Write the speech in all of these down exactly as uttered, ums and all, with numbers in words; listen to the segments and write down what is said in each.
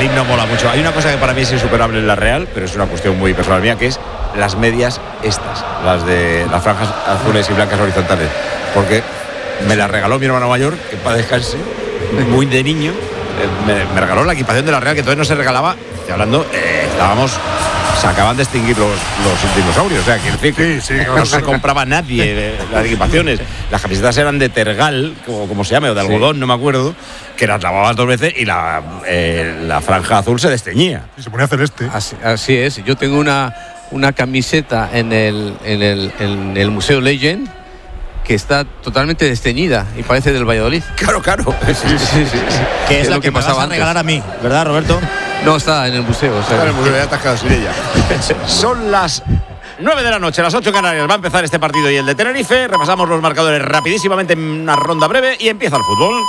ahí no mola mucho. Hay una cosa que para mí es insuperable en la Real, pero es una cuestión muy personal mía, que es las medias estas, las de las franjas azules y blancas horizontales, porque me las regaló mi hermano mayor, que para descanse, muy de niño, me, me regaló la equipación de la Real, que entonces no se regalaba, estoy hablando, eh, estábamos, se acaban de extinguir los, los dinosaurios, o sea, quiero decir que sí, sí, no, no se compraba nadie eh, las equipaciones, las camisetas eran de tergal, como, como se llame, o de algodón, sí. No me acuerdo, que las lavabas dos veces y la, eh, la franja azul se desteñía. Y se ponía celeste. Así, así es, yo tengo una, una camiseta en el, en, el, en el Museo Legend que está totalmente desteñida y parece del Valladolid. Claro, claro. Sí, sí, sí, sí. Que es, es la lo que, que pasaba a regalar antes. A mí, ¿verdad, Roberto? No, está en el museo. O sea, está en el museo, ya te has quedado sin ella. Son las nueve de la noche, las ocho Canarias. Va a empezar este partido y el de Tenerife. Repasamos los marcadores rapidísimamente en una ronda breve y empieza el fútbol.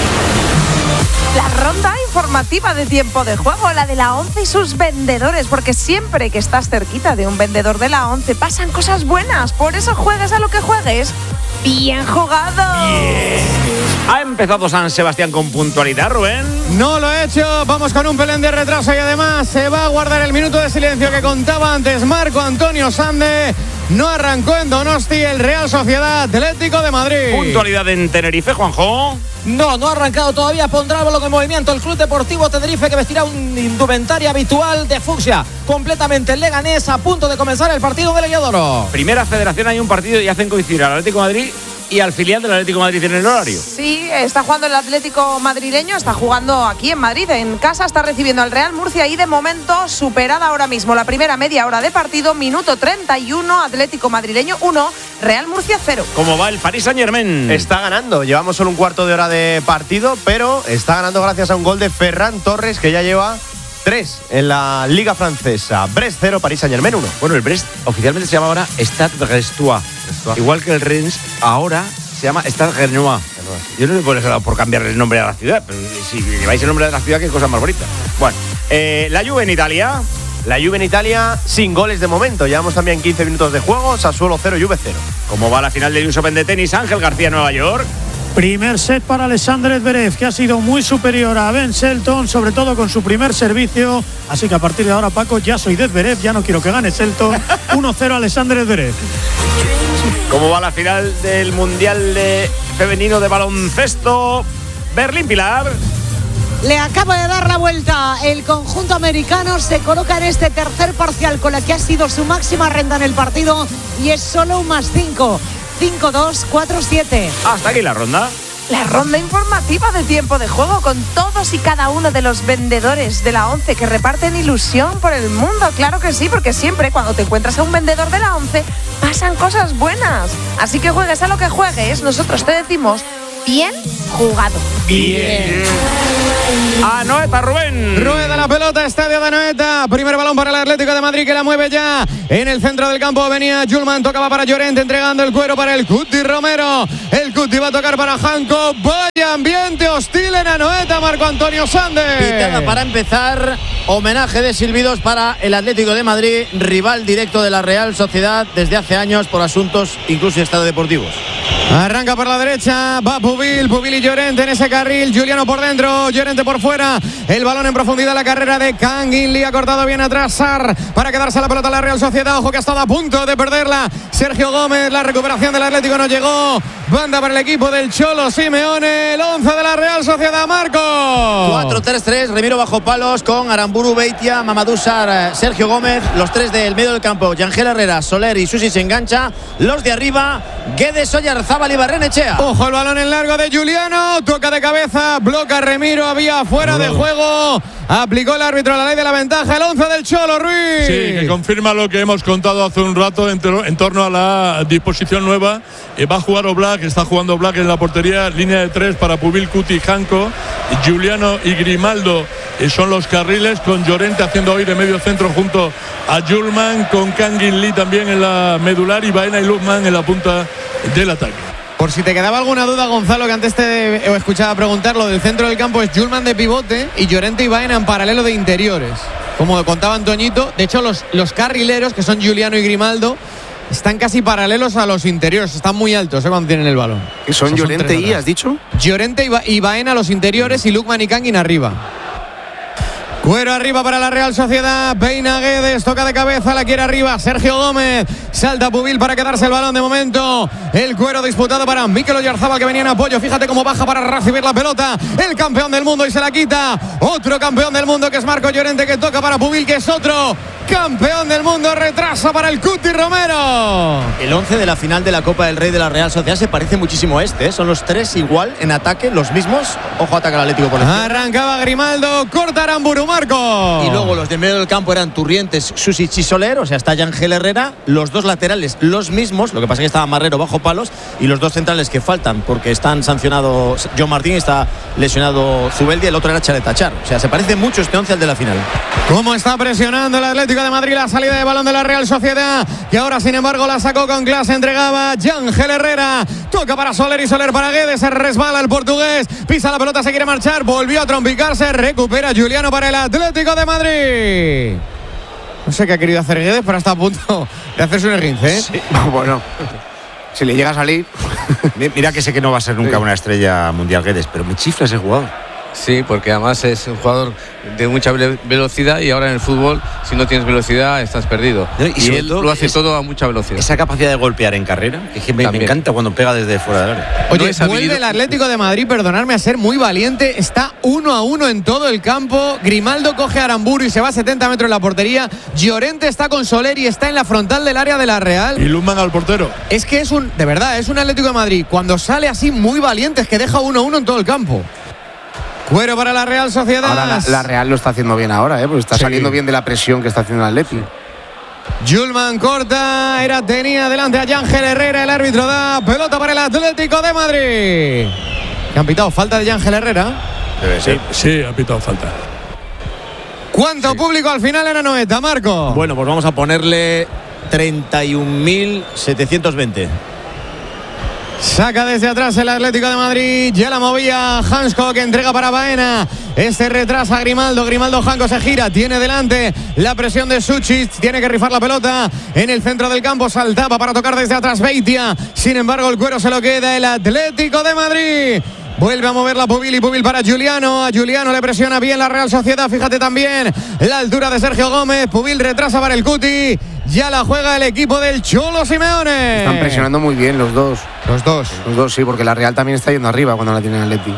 La ronda informativa de tiempo de juego, la de la ONCE y sus vendedores, porque siempre que estás cerquita de un vendedor de la ONCE pasan cosas buenas, por eso juegues a lo que juegues. ¡Bien jugado! Yeah. Ha empezado San Sebastián con puntualidad, Rubén. No lo he hecho, vamos con un pelín de retraso y además se va a guardar el minuto de silencio que contaba antes Marco Antonio Sande. No arrancó en Donosti el Real Sociedad Atlético de Madrid. Puntualidad en Tenerife, Juanjo. No, no ha arrancado todavía. Pondrá el bloque en movimiento el Club Deportivo Tenerife, que vestirá un indumentaria habitual de fucsia. Completamente el Leganés, a punto de comenzar el partido del Heliodoro. Primera Federación, hay un partido y hacen coincidir al Atlético de Madrid y al filial del Atlético de Madrid en el horario. Sí, está jugando el Atlético madrileño, está jugando aquí en Madrid, en casa, está recibiendo al Real Murcia y de momento superada ahora mismo la primera media hora de partido, minuto treinta y uno, Atlético madrileño uno, Real Murcia cero. ¿Cómo va el Paris Saint-Germain? Está ganando, llevamos solo un cuarto de hora de partido, pero está ganando gracias a un gol de Ferran Torres, que ya lleva tres en la Liga Francesa. Brest cero, Paris Saint-Germain uno. Bueno, el Brest oficialmente se llama ahora Stade Brestois. Igual que el Rennes, ahora se llama Stade Rennais. Yo no sé por, eso, por cambiarle el nombre a la ciudad, pero si lleváis el nombre de la ciudad, qué cosa más bonita. Bueno, eh, la Juve en Italia. La Juve en Italia sin goles de momento. Llevamos también quince minutos de juego. Sassuolo cero, Juve cero. ¿Cómo va la final del U S Open de tenis? Ángel García, Nueva York. Primer set para Alexander Zverev, que ha sido muy superior a Ben Shelton, sobre todo con su primer servicio. Así que a partir de ahora, Paco, ya soy de Zverev, ya no quiero que gane Shelton. uno cero Alexander Zverev. ¿Cómo va la final del Mundial de Femenino de Baloncesto? Berlín, Pilar. Le acaba de dar la vuelta. El conjunto americano se coloca en este tercer parcial con la que ha sido su máxima renta en el partido y es solo un más cinco. cinco dos, cuatro siete. Hasta aquí la ronda. La ronda informativa de tiempo de juego con todos y cada uno de los vendedores de la ONCE que reparten ilusión por el mundo. Claro que sí, porque siempre cuando te encuentras a un vendedor de la ONCE pasan cosas buenas. Así que juegues a lo que juegues, nosotros te decimos bien jugado. Bien. Anoeta, Rubén. Rueda la pelota, estadio de Anoeta. Primer balón para el Atlético de Madrid, que la mueve ya. En el centro del campo venía Julman, tocaba para Llorente, entregando el cuero para el Cuti Romero. El Cuti va a tocar para Janko. Vaya ambiente hostil en Anoeta, Marco Antonio Sande. Pitada para empezar. Homenaje de silbidos para el Atlético de Madrid, rival directo de la Real Sociedad desde hace años por asuntos incluso extradeportivos. Arranca por la derecha, va Pubil, Pubil y Llorente en ese carril, Juliano por dentro, Llorente por fuera, el balón en profundidad, la carrera de Kangin Lee ha cortado bien atrás Sar para quedarse la pelota a la Real Sociedad, ojo que ha estado a punto de perderla, Sergio Gómez, la recuperación del Atlético no llegó, banda para el equipo del Cholo Simeone, el once de la Real Sociedad, Marco. cuatro tres tres, Remiro bajo palos con Aramburu, Beitia, Mamadou Sar, Sergio Gómez, los tres del medio del campo, Yangel Herrera, Soler y Susi se engancha, los de arriba, Guedes, Oyarzábal y Barrenechea. Ojo el balón en largo de Juliano, toca de cabeza, bloca Remiro, había fuera no. de juego, aplicó el árbitro la ley de la ventaja, el once del Cholo, Ruiz. Sí, que confirma lo que hemos contado hace un rato en, en torno a la disposición nueva. Eh, va a jugar Oblak, está jugando Oblak en la portería, línea de tres para Pubil, Cuti y Janko, Juliano y Grimaldo eh, son los carriles, con Llorente haciendo hoy de medio centro junto a Julman, con Kangin Lee también en la medular y Baena y Lukman en la punta del ataque. Por si te quedaba alguna duda, Gonzalo, que antes te escuchaba preguntar, lo del centro del campo es Julman de pivote y Llorente y Baena en paralelo de interiores. Como contaba Antoñito, de hecho los, los carrileros, que son Juliano y Grimaldo, están casi paralelos a los interiores, están muy altos ¿eh? Cuando tienen el balón. ¿Y son o sea, Llorente son y, has dicho? Llorente y, ba- y Baena los interiores y Lukman y Kangin arriba. Cuero arriba para la Real Sociedad. Peina Guedes, toca de cabeza, la quiere arriba Sergio Gómez. Salta Pubil para quedarse el balón de momento. El Cuero disputado para Mikel Oyarzábal, que venía en apoyo. Fíjate cómo baja para recibir la pelota. El campeón del mundo y se la quita. Otro campeón del mundo que es Marco Llorente, que toca para Pubil, que es otro campeón del mundo. Retrasa para el Cuti Romero. El once de la final de la Copa del Rey de la Real Sociedad se parece muchísimo a este, ¿eh? Son los tres igual en ataque, los mismos. Ojo, ataca el Atlético por el centro. Arrancaba Grimaldo, corta Aramburu, Marco. Y luego los de medio del campo eran Turrientes, Susic y Soler, o sea, está Ángel Herrera. Los dos laterales, los mismos, lo que pasa es que estaba Marrero bajo palos. Y los dos centrales que faltan, porque están sancionados John Martín y está lesionado Zubeldia, el otro era Chaletachar. O sea, se parece mucho este once al de la final. ¿Cómo está presionando el Atlético de Madrid la salida de balón de la Real Sociedad? Que ahora, sin embargo, la sacó con clase, entregaba Ángel Herrera. Toca para Soler y Soler para Guedes. Se resbala el portugués, pisa la pelota, se quiere marchar, volvió a trompicarse, recupera Juliano para el Atlético de Madrid. No sé qué ha querido hacer Guedes, pero está a punto de hacerse un esguince, ¿eh? Sí. Bueno, si le llega a salir. Mira que sé que no va a ser nunca una estrella mundial Guedes, pero me chifla ese jugador. Sí, porque además es un jugador de mucha ve- velocidad y ahora en el fútbol, si no tienes velocidad, estás perdido. No, y y sobre él todo lo hace es- todo a mucha velocidad. Esa capacidad de golpear en carrera, que, es que me, me También. encanta cuando pega desde fuera del área. Oye, No es vuelve habilidad- el Atlético de Madrid, perdonadme, a ser muy valiente. Está uno a uno en todo el campo. Grimaldo coge a Aramburu y se va a setenta metros en la portería. Llorente está con Soler y está en la frontal del área de la Real. Y Lundman al portero. Es que es un, de verdad, es un Atlético de Madrid cuando sale así muy valiente, es que deja uno a uno en todo el campo. Cuero para la Real Sociedad. Ahora la, la Real lo está haciendo bien ahora, ¿eh? Porque está Sí. saliendo bien de la presión que está haciendo el Atleti. Julman corta, era tenía delante a Ángel Herrera, el árbitro da pelota para el Atlético de Madrid. ¿Qué han pitado? ¿Falta de Ángel Herrera? Debe ser. Sí, ha pitado falta. ¿Cuánto público al final en Anoeta, Marco? Bueno, pues vamos a ponerle treinta y un mil setecientos veinte. Saca desde atrás el Atlético de Madrid. Ya la movía Hansko, que entrega para Baena. Este retrasa a Grimaldo. Grimaldo Hanko se gira. Tiene delante la presión de Sucic. Tiene que rifar la pelota en el centro del campo. Saltaba para tocar desde atrás Beitia. Sin embargo, el Cuero se lo queda el Atlético de Madrid. Vuelve a mover la Pubil y Pubil para Juliano. A Juliano le presiona bien la Real Sociedad. Fíjate también la altura de Sergio Gómez. Pubil retrasa para el Cuti. Ya la juega el equipo del Cholo Simeone. Están presionando muy bien los dos. Los dos. Los dos, sí, porque la Real también está yendo arriba cuando la tiene el Atleti.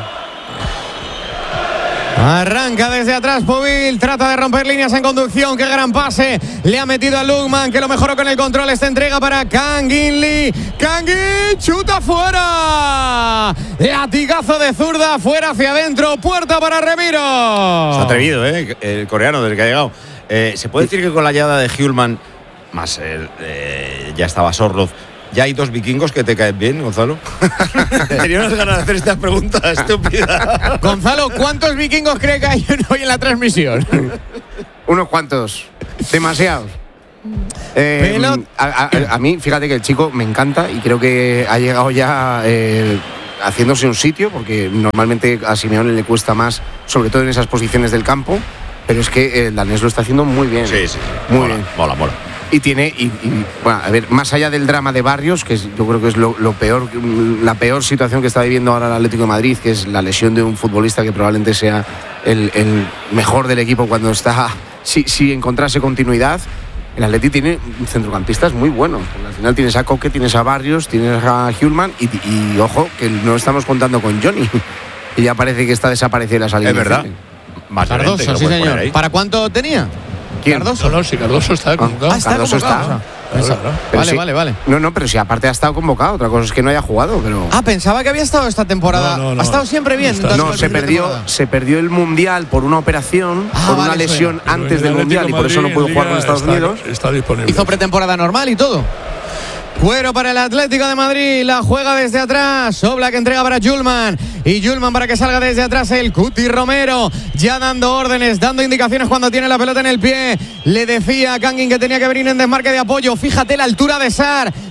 Arranca desde atrás Pubil, trata de romper líneas en conducción. Qué gran pase le ha metido a Lugman, que lo mejoró con el control. Esta entrega para Kang In Lee. Kang In, chuta fuera. Latigazo de zurda, fuera hacia adentro. Puerta para Remiro. Se ha atrevido, ¿eh? El coreano desde que ha llegado. Eh, ¿Se puede decir que con la llegada de Hjulman, más el, eh, ya estaba Sorloth, ya hay dos vikingos que te caen bien, Gonzalo? Tenía unas ganas de hacer estas preguntas estúpidas. Gonzalo, ¿cuántos vikingos cree que hay hoy en la transmisión? Unos cuantos. Demasiados. Eh, Pelot- a, a- a mí, fíjate que el chico me encanta y creo que ha llegado ya eh, haciéndose un sitio, porque normalmente a Simeone le cuesta más, sobre todo en esas posiciones del campo, pero es que el danés lo está haciendo muy bien. Sí, sí. Muy mola, bien. mola, mola. Y tiene, y, y, bueno, a ver, más allá del drama de Barrios, que es, yo creo que es lo, lo peor, la peor situación que está viviendo ahora el Atlético de Madrid, que es la lesión de un futbolista que probablemente sea el, el mejor del equipo cuando está, si, si encontrase continuidad. El Atleti tiene centrocampistas muy buenos. Al final tienes a Coque, tienes a Barrios, tienes a Hjulman y, y ojo, que no estamos contando con Johnny, que ya parece que está desaparecido de la salida. Es verdad. Más Llorente, que Cardoso, lo sí puedes poner señor. ahí. ¿Para cuánto tenía? ¿Quién? Cardoso. No, no, si Cardoso está convocado. Ah, está Cardoso convocado. está. Ah, pensaba. Pero Vale, sí. vale, vale. No, no, pero si aparte ha estado convocado, otra cosa es que no haya jugado, pero... Ah, pensaba que había estado esta temporada. No, no, no. Ha estado siempre bien. No está. entonces, No, al se principio de perdió, temporada. se perdió el Mundial por una operación, Ah, por una vale, eso lesión era. Pero antes el del Atlético Mundial y por eso no Madrid pudo en jugar con Liga Estados está- Unidos. Está disponible. Hizo pretemporada normal y todo. Cuero para el Atlético de Madrid, la juega desde atrás, Oblak entrega para Julman y Julman para que salga desde atrás el Cuti Romero, ya dando órdenes, dando indicaciones cuando tiene la pelota en el pie. Le decía a Kangin que tenía que venir en desmarque de apoyo, fíjate la altura de Sar,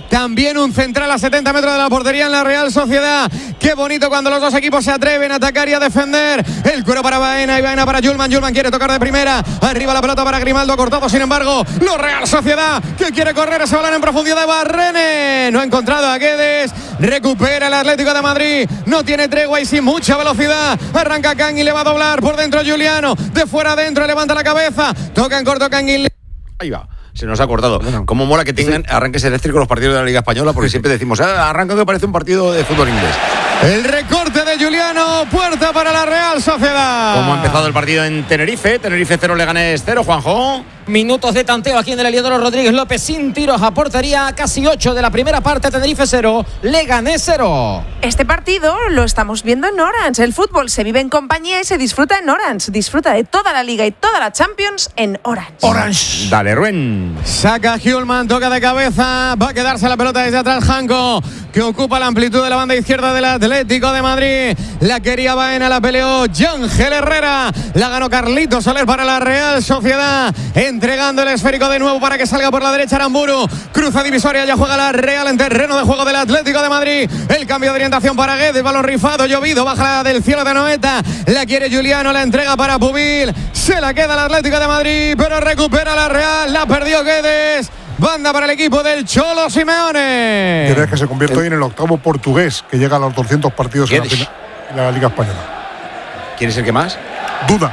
También un central a setenta metros de la portería en la Real Sociedad. Qué bonito cuando los dos equipos se atreven a atacar y a defender. El cuero para Baena y Baena para Julman. Julman quiere tocar de primera. Arriba la pelota para Grimaldo, cortado sin embargo. La Real Sociedad que quiere correr ese balón en profundidad de Barrene. No ha encontrado a Guedes. Recupera el Atlético de Madrid. No tiene tregua y sin mucha velocidad. Arranca Kangin, le va a doblar por dentro Juliano. De fuera adentro, levanta la cabeza. Toca en corto Kangin. Ahí va. Se nos ha cortado. Cómo mola que tengan arranques eléctricos los partidos de la Liga Española, porque siempre decimos, ah, arranca que parece un partido de fútbol inglés. El recorte de Juliano, puerta para la Real Sociedad. ¿Cómo ha empezado el partido en Tenerife? Tenerife cero, Leganés cero, Juanjo. Minutos de tanteo aquí en el Heliodoro Rodríguez López sin tiros a portería, casi ocho de la primera parte, Tenerife cero, Leganés cero. Este partido lo estamos viendo en Orange. El fútbol se vive en compañía y se disfruta en Orange. Disfruta de toda la Liga y toda la Champions en Orange. Orange. Dale, Rubén. Saca Hjulman, toca de cabeza, va a quedarse la pelota desde atrás Janko, que ocupa la amplitud de la banda izquierda del Atlético de Madrid. La quería Baena, la peleó Ángel Herrera, la ganó Carlito Soler para la Real Sociedad, entregando el esférico de nuevo para que salga por la derecha Aramburu, cruza divisoria, ya juega la Real en terreno de juego del Atlético de Madrid. El cambio de orientación para Guedes, balón rifado, llovido, baja del cielo de Noeta, la quiere Juliano, la entrega para Pubil, se la queda el Atlético de Madrid, pero recupera la Real, la perdió Guedes. Banda para el equipo del Cholo Simeone. Guedes, que se convierte hoy en el octavo portugués que llega a los doscientos partidos en la, en la Liga Española. ¿Quién es el que más? Duda.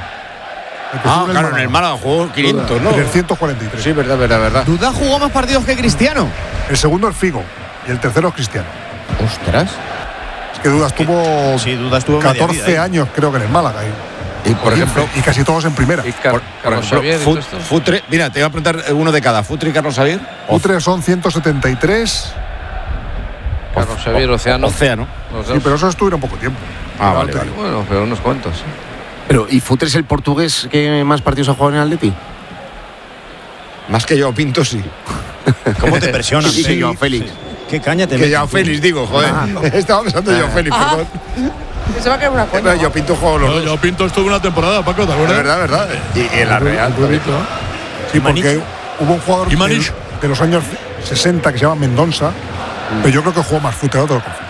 Ah, claro, en el Málaga jugó quinientos, ¿no? trescientos cuarenta y tres. Sí, verdad, verdad, verdad. Duda jugó más partidos que Cristiano. El segundo es Figo y el tercero es Cristiano. Ostras. Es que Duda estuvo, sí, Duda estuvo catorce años, creo que en el Málaga. Y, y por ejemplo, y casi todos en primera. Y Car por, por ejemplo, Xavier, Fut, Futre, mira, te voy a preguntar uno de cada. Futre y Carlos Xavier. Futre son ciento setenta y tres. Carlos Xavier, Océano. Océano. Sí, pero eso estuvieron poco tiempo. Ah, vale, vale. Bueno, pero unos cuantos. Pero, ¿y Futre es el portugués que más partidos ha jugado en el Atleti? Más que yo, Pinto, sí. ¿Cómo te presionan? Sí, sí, Joao Félix. Sí. ¿Qué caña te Que Joao Félix, digo, joder. Ah, estaba pensando en Joao Félix, ah. perdón. Se va a caer una cuenta. Yo Pinto jugó los no, dos. Yo Pinto estuvo una temporada, Paco, ¿te acuerdas? Es verdad, verdad. Y, y en la Real. Sí, porque hubo un jugador de, de los años sesenta que se llama Mendonça, pero yo creo que jugó más Futre, no te lo confío.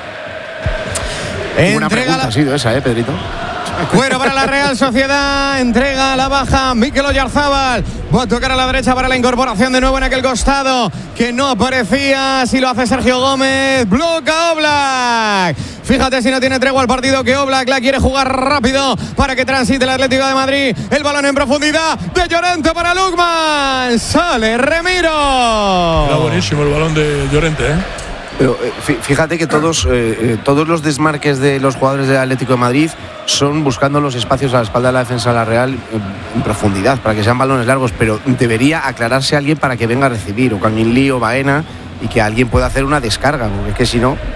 Buena pregunta la... ha sido esa, ¿eh, Pedrito? Cuero para la Real Sociedad, entrega la baja Mikel Oyarzábal, va a tocar a la derecha para la incorporación de nuevo en aquel costado que no aparecía, si lo hace Sergio Gómez, bloca Oblak. Fíjate si no tiene tregua el partido, que Oblak la quiere jugar rápido para que transite el Atlético de Madrid. El balón en profundidad de Llorente para Lukman, sale Remiro. Era buenísimo el balón de Llorente, ¿eh? Pero fíjate que todos, eh, todos los desmarques de los jugadores del Atlético de Madrid son buscando los espacios a la espalda de la defensa de la Real en profundidad, para que sean balones largos, pero debería aclararse alguien para que venga a recibir, o Kangin Lee o Baena, y que alguien pueda hacer una descarga, porque es que si no...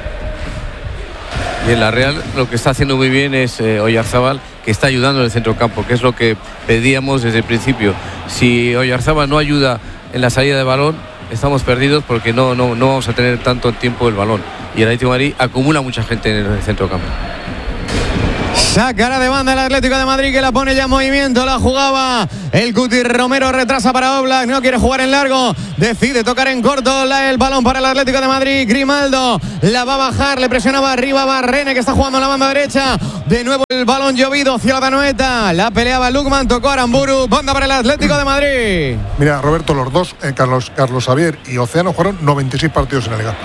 Y en la Real lo que está haciendo muy bien es eh, Oyarzábal, que está ayudando en el centrocampo, que es lo que pedíamos desde el principio. Si Oyarzábal no ayuda en la salida de balón, estamos perdidos porque no, no, no vamos a tener tanto tiempo el balón. Y el Atlético de Madrid acumula mucha gente en el centrocampo. Sacará de banda el Atlético de Madrid, que la pone ya en movimiento, la jugaba el Cuti Romero, retrasa para Oblak, no quiere jugar en largo, decide tocar en corto la, el balón para el Atlético de Madrid. Grimaldo la va a bajar, le presionaba arriba Barrene, que está jugando en la banda derecha, de nuevo el balón llovido, Ciudad de Noeta, la peleaba Lukman, tocó Aramburu, banda para el Atlético de Madrid. Mira, Roberto, los dos, eh, Carlos, Carlos Xavier y Océano, jugaron noventa y seis partidos en la Liga.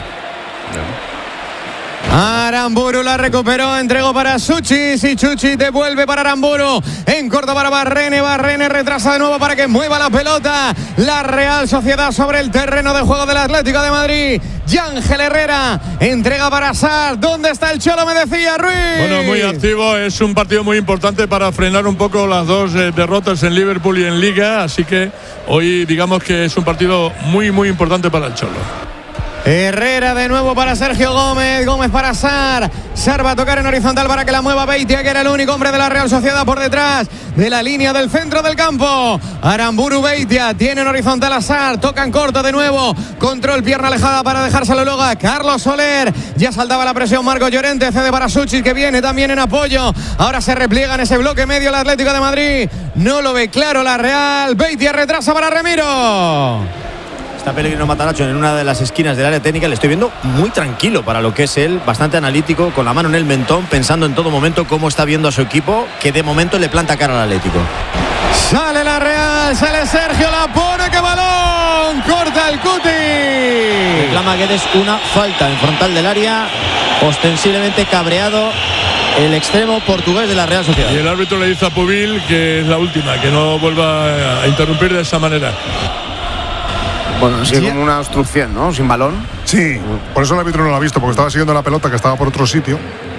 Aramburu la recuperó, entregó para Suchis y Chuchi devuelve para Aramburu, en corto para Barrene, Barrene retrasa de nuevo para que mueva la pelota la Real Sociedad sobre el terreno de juego del Atlético de Madrid. Ángel Herrera entrega para Sar. ¿Dónde está el Cholo? Me decía Ruiz. Bueno, muy activo, es un partido muy importante para frenar un poco las dos eh, derrotas en Liverpool y en Liga, así que hoy digamos que es un partido muy muy importante para el Cholo. Herrera de nuevo para Sergio Gómez, Gómez para Sar, Sar va a tocar en horizontal para que la mueva Beitia, que era el único hombre de la Real Sociedad por detrás de la línea del centro del campo. Aramburu, Beitia, tiene en horizontal a Sar, toca en corto de nuevo, control, pierna alejada para dejárselo luego a Carlos Soler, ya saltaba la presión Marco Llorente, cede para Suchis, que viene también en apoyo, ahora se repliega en ese bloque medio el Atlético de Madrid, no lo ve claro la Real, Beitia retrasa para Remiro. Está Pellegrino Matarazzo en una de las esquinas del área técnica. Le estoy viendo muy tranquilo para lo que es él, bastante analítico, con la mano en el mentón, pensando en todo momento cómo está viendo a su equipo, que de momento le planta cara al Atlético. Sale la Real, sale Sergio, la pone, que balón, corta el Cuti. Reclama Guedes una falta en frontal del área, ostensiblemente cabreado el extremo portugués de la Real Sociedad. Y el árbitro le dice a Pubil que es la última, que no vuelva a interrumpir de esa manera. Bueno, así como una obstrucción, ¿no? Sin balón. Sí, por eso el árbitro no lo ha visto, porque estaba siguiendo la pelota que estaba por otro sitio.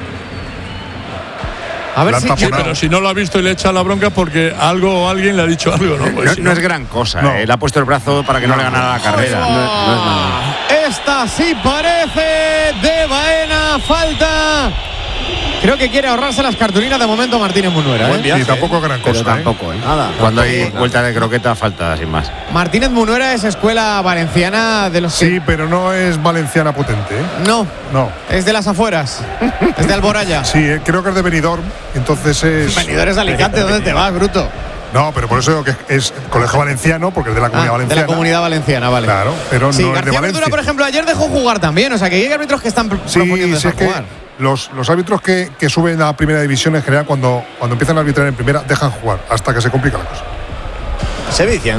A ver si, sí, pero si no lo ha visto y le echa la bronca porque algo o alguien le ha dicho algo, ¿no? Pues no, si no no es gran cosa, no. ¿eh? Le ha puesto el brazo para que no, no le ganara la carrera. Oh, no, no es nada. Esta sí parece de Baena, falta. Creo que quiere ahorrarse las cartulinas de momento Martínez Munuera. ¿eh? Y tampoco gran cosa. Pero tampoco, ¿eh? Nada. Cuando tampoco, hay nada. vuelta de croqueta, falta sin más. Martínez Munuera es escuela valenciana de los. Sí, pero no es valenciana potente, ¿eh? No, No. es de las afueras. Es de Alboraya. Sí, eh, creo que es de Benidorm, entonces es. Benidorm es de Alicante, ¿dónde te vas, bruto? No, pero por eso digo que es colegio valenciano, porque es de la comunidad Ah, de valenciana. la comunidad valenciana, vale. Claro, pero Sí, no es de García Valencia. Ventura, por ejemplo, ayer dejó jugar también. O sea, que hay árbitros que están Sí, proponiendo sí, dejar es que jugar. los, los árbitros que, que suben a primera división en general, cuando, cuando empiezan a arbitrar en primera, dejan jugar hasta que se complica la cosa. Se vician.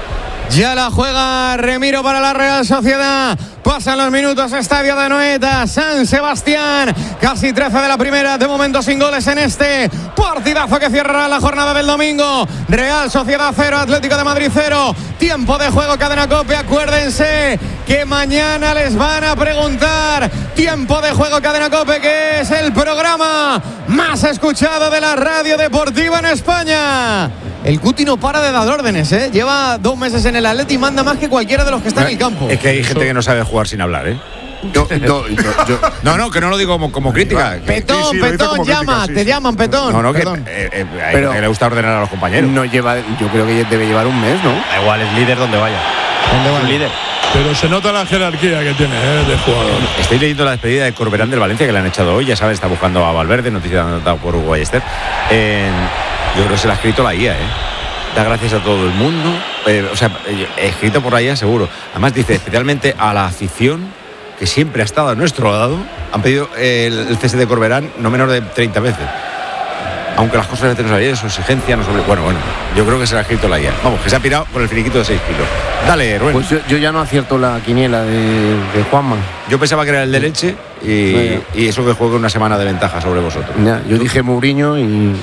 Ya la juega Remiro para la Real Sociedad. Pasan los minutos, estadio de Anoeta, San Sebastián. Casi trece de la primera, de momento sin goles en este partidazo que cierra la jornada del domingo. Real Sociedad cero, Atlético de Madrid cero. Tiempo de juego, Cadena COPE. Acuérdense que mañana les van a preguntar. Tiempo de juego, Cadena COPE, que es el programa más escuchado de la radio deportiva en España. El Cuti no para de dar órdenes, ¿eh? Lleva dos meses en el Atleti y manda más que cualquiera de los que están en el campo. Es que hay gente que no sabe jugar sin hablar, ¿eh? Yo, yo, yo, yo- No, no, que no lo digo como, como crítica. que- Petón, Sí, sí, lo dice Petón, como llama, crítica, sí, te sí. llaman, Petón. No, no, que, Perdón. eh, eh, hay Pero- gente que le gusta ordenar a los compañeros. no lleva, yo creo que debe llevar un mes, ¿no? Da igual, es líder donde vaya. ¿Dónde va? Es un líder. Pero se nota la jerarquía que tiene, ¿eh? De jugador. Estoy leyendo la despedida de Corberán del Valencia que le han echado hoy. Ya sabes, está buscando a Valverde, noticia dada por Hugo Ballester. Eh, yo creo que se la ha escrito la I A, ¿eh? Da gracias a todo el mundo. Eh, o sea, eh, escrito por la I A seguro. Además dice, especialmente a la afición que siempre ha estado a nuestro lado. Han pedido eh, el, el cese de Corberán no menos de treinta veces. Aunque las cosas de no sabían, su exigencia no sobre. Bueno, bueno, yo creo que se la ha escrito la I A. Vamos, que se ha pirado con el finiquito de seis kilos. Dale, Rubén. Pues yo, yo ya no acierto la quiniela de, de Juanma. Yo pensaba que era el de leche y, Vaya. y eso que juega una semana de ventaja sobre vosotros. Ya, yo dije Mourinho y,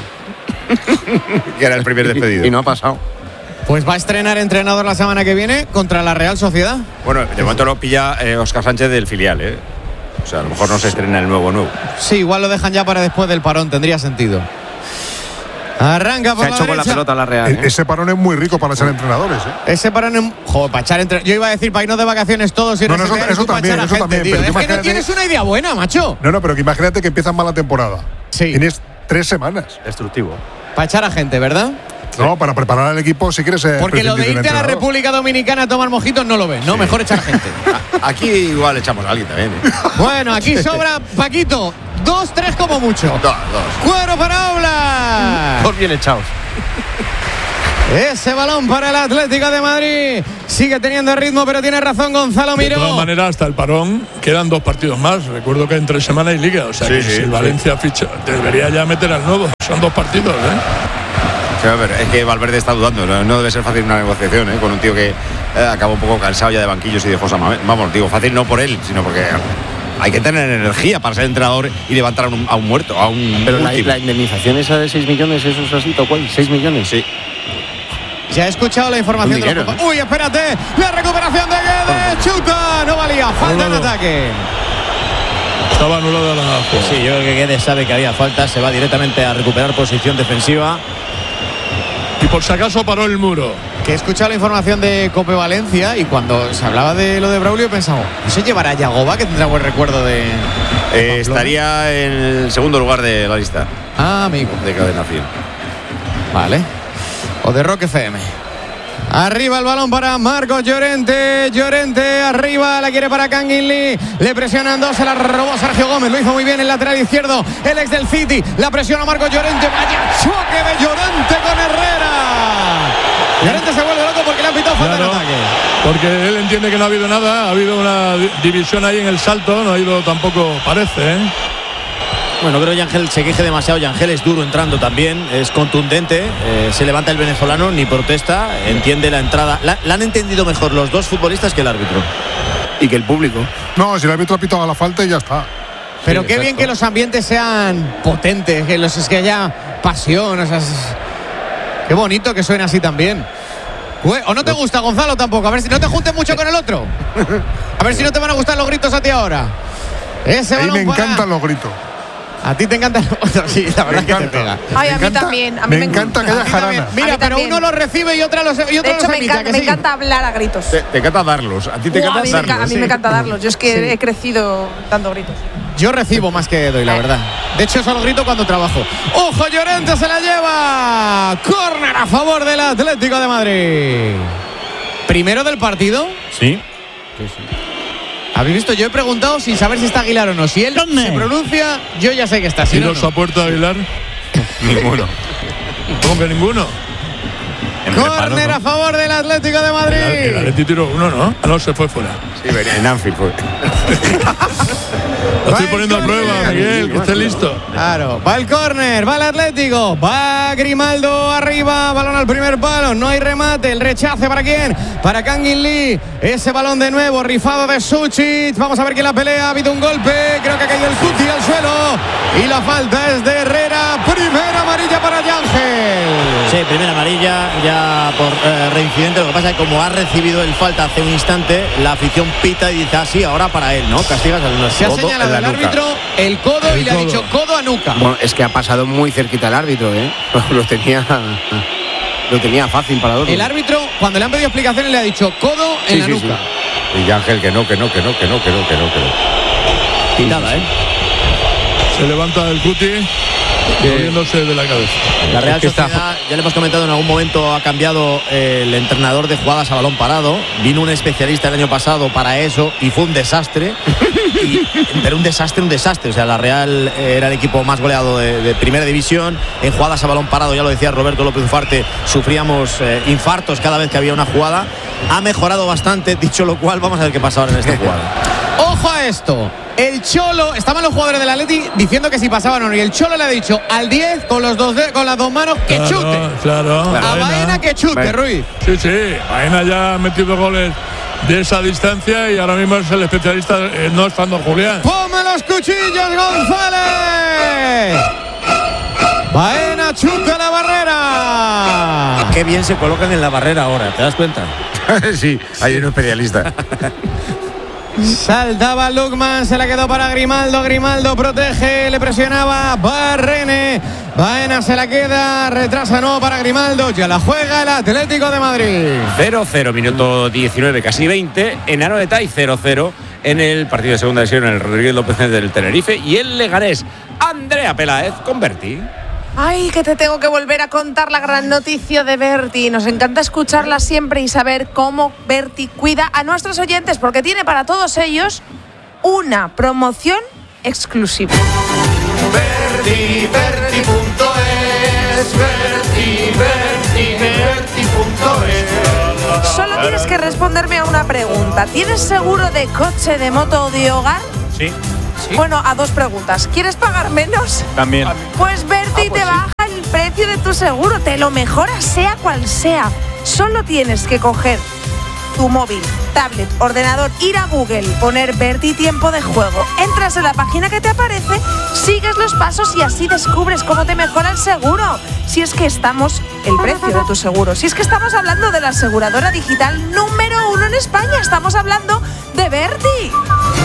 Que era el primer despedido. y no ha pasado. Pues va a estrenar entrenador la semana que viene contra la Real Sociedad. Bueno, de momento lo pilla eh, Óscar Sánchez del filial, ¿eh? O sea, a lo mejor no se estrena el nuevo nuevo. Sí, igual lo dejan ya para después del parón, tendría sentido. Arranca por Se ha la hecho con la derecha. pelota la Real. E- ¿eh? Ese parón es muy rico para ser entrenadores, ¿eh? Ese parón en... Joder, para echar entre... Yo iba a decir para irnos de vacaciones todos y No, no, eso- para eso también, echar a eso gente, también, tío. pero Es que no imagínate- tienes una idea buena, macho. No, no, pero que imagínate que empiezas mal la temporada. Sí. Tienes tres semanas. Destructivo. Para echar a gente, ¿verdad? No, para preparar al equipo si quieres ser. Porque lo de prescindir irte a la entrenador. República Dominicana a tomar mojitos no lo ves, ¿no? Mejor echar gente. Aquí igual echamos a alguien también, ¿eh? Bueno, aquí sobra Paquito. Dos, tres como mucho. Dos, dos. Cuero para Oblak. Todos bien echados. Ese balón para el Atlético de Madrid. Sigue teniendo ritmo, pero tiene razón Gonzalo De todas Miró. maneras, hasta el parón quedan dos partidos más. Recuerdo que entre semana y liga. O sea, Sí, que sí, si el sí. Valencia ficha, debería ya meter al nuevo. Son dos partidos, ¿eh? Sí, a ver, es que Valverde está dudando. No, no debe ser fácil una negociación, ¿eh? Con un tío que eh, acaba un poco cansado ya de banquillos y de José Manuel. Vamos, digo, fácil no por él, sino porque hay que tener energía para ser entrenador y levantar a un, a un muerto, a un Pero la, último. la indemnización esa de seis millones, ¿eso es así, tal cual? ¿seis millones? Sí. Ya he escuchado la información Un de los dinero, compa- Uy, espérate. La recuperación de Guedes. Chuta. No valía. Falta en Anulado. ataque. Estaba anulada la jugada. Sí, yo creo que Guedes sabe que había falta. Se va directamente a recuperar posición defensiva. Y por si acaso paró el muro. Que he escuchado la información de Cope Valencia y cuando se hablaba de lo de Braulio pensamos, ¿eso llevará a Yagoba, que tendrá buen recuerdo de, de Eh, Pamplona? estaría en el segundo lugar de la lista Ah, amigo. de Cadena Cien. Vale. O de Rock F M. Arriba el balón para Marcos Llorente. Llorente arriba, la quiere para Kangin Lee. Le presionan dos, se la robó Sergio Gómez. Lo hizo muy bien el lateral izquierdo, el ex del City. La presiona Marcos Llorente. Vaya choque de Llorente con Herrera. Llorente se vuelve loco porque le han pitado falta Claro. en ataque. Porque él entiende que no ha habido nada, ha habido una división ahí en el salto, no ha ido tampoco, parece, ¿eh? Bueno, creo que Yangel se queje demasiado. Yangel es duro entrando también, es contundente. Eh, se levanta el venezolano, ni protesta, entiende la entrada. La, la han entendido mejor los dos futbolistas que el árbitro. Y que el público. No, si el árbitro ha pitado la falta y ya está. Pero Sí, qué exacto. bien que los ambientes sean potentes, que, los, es que haya pasión. O sea, es, qué bonito que suene así también. Ue- ¿O no te gusta, Gonzalo, tampoco? A ver si no te juntes mucho con el otro. A ver si no te van a gustar los gritos a ti ahora. Ese Ahí me balón para- encantan los gritos. A ti te encantan los gritos, sí, la verdad Me es que te encanta. pega. Ay, a Me mí encanta- también. A mí me me encanta que haya A ti también. jarana. A Mira, mí pero también. uno lo recibe y otra los, y De otro hecho, los me emite, ¿a encanta, que me sí? encanta hablar a gritos. Te, te encanta darlos. A ti te Uh, a, encanta mí me, enca- darlos. a mí me encanta darlos. Yo es que Sí. he crecido dando gritos. Yo recibo más que doy, la verdad. De hecho, solo grito cuando trabajo. ¡Ojo, Llorente se la lleva! Córner a favor del Atlético de Madrid. ¿Primero del partido? Sí. ¿Habéis visto? Yo he preguntado sin saber si está Aguilar o no. Si él ¿Dónde? se pronuncia, yo ya sé que está. Si no, ¿Tiros no. a puerta de Aguilar? Ninguno. ¿Cómo que ninguno? En reparos, Córner ¿no? a favor del Atlético de El, el Madrid. Atleti tiró uno, ¿no? Ah, no, se fue fuera. Sí, venía en Anfield fue. Lo estoy Va poniendo a el prueba, córner. Miguel, que esté listo. Claro, va el córner, va el Atlético, va Grimaldo arriba, balón al primer palo, no hay remate, el rechace para quién, para Kangin Lee, ese balón de nuevo, rifado de Suchit, vamos a ver quién la pelea, ha habido un golpe, creo que ha caído el Cuti al suelo y la falta es de Herrera, primera amarilla para Yangel. Sí, primera amarilla ya por eh, reincidente. Lo que pasa es que como ha recibido el falta hace un instante, la afición pita y dice, ah, sí, ahora para él, ¿no? Castigas al Se ha Codo señalado en la el nuca. árbitro el codo El y le ha codo. dicho codo a nuca. Bueno, es que ha pasado muy cerquita el árbitro, ¿eh? Lo tenía, lo tenía fácil para Dortmund. El árbitro, cuando le han pedido explicaciones, le ha dicho codo en Sí, la sí, nuca. Y Ángel que no, que no, que no, que no, que no, que no, que no. Pitada, ¿eh? Se levanta el Cuti, moviéndose de la cabeza. La Real Es que está- Sociedad, ya le hemos comentado, en algún momento ha cambiado el entrenador de jugadas a balón parado. Vino un especialista el año pasado para eso y fue un desastre. Y, pero un desastre, un desastre. O sea, la Real era el equipo más goleado de, de primera división. En jugadas a balón parado, ya lo decía Roberto López Ufarte, sufríamos eh, infartos cada vez que había una jugada. Ha mejorado bastante, dicho lo cual, vamos a ver qué pasa ahora en esta jugada. Ojo a esto. El Cholo, estaban los jugadores del Atleti diciendo que si pasaban o no. Y el Cholo le ha dicho al diez con, los dos de- con las dos manos que Claro, chute. Claro, A Baena que chute, Baena. Ruiz. Sí, sí, Baena ya ha metido goles de esa distancia y ahora mismo es el especialista, eh, no estando Julián. ¡Ponme los cuchillos, González! Baena chuta la barrera. Qué bien se colocan en la barrera ahora, ¿te das cuenta? Sí, hay un especialista. Saltaba Lukman, se la quedó para Grimaldo. Grimaldo protege, le presionaba Barrene. Baena se la queda, retrasa no para Grimaldo. Ya la juega el Atlético de Madrid. cero cero, minuto diecinueve, casi veinte. En Anoeta y cero cero en el partido de segunda división en el Rodríguez López del Tenerife. Y el Leganés, Andrea Peláez con Berti. Ay, que te tengo que volver a contar la gran noticia de Berti. Nos encanta escucharla siempre y saber cómo Berti cuida a nuestros oyentes, porque tiene para todos ellos una promoción exclusiva. Berti, Berti punto es, Berti, Berti, Berti punto es. Solo tienes que responderme a una pregunta. ¿Tienes seguro de coche, de moto o de hogar? Sí. Bueno, a dos preguntas. ¿Quieres pagar menos? También. Pues Berti te baja el precio de tu seguro, te lo mejora sea cual sea. Solo tienes que coger tu móvil, tablet, ordenador, ir a Google, poner Berti tiempo de juego. Entras en la página que te aparece, sigues los pasos y así descubres cómo te mejora el seguro. Si es que estamos, el precio de tu seguro. Si es que estamos hablando de la aseguradora digital número uno en España, estamos hablando de Berti.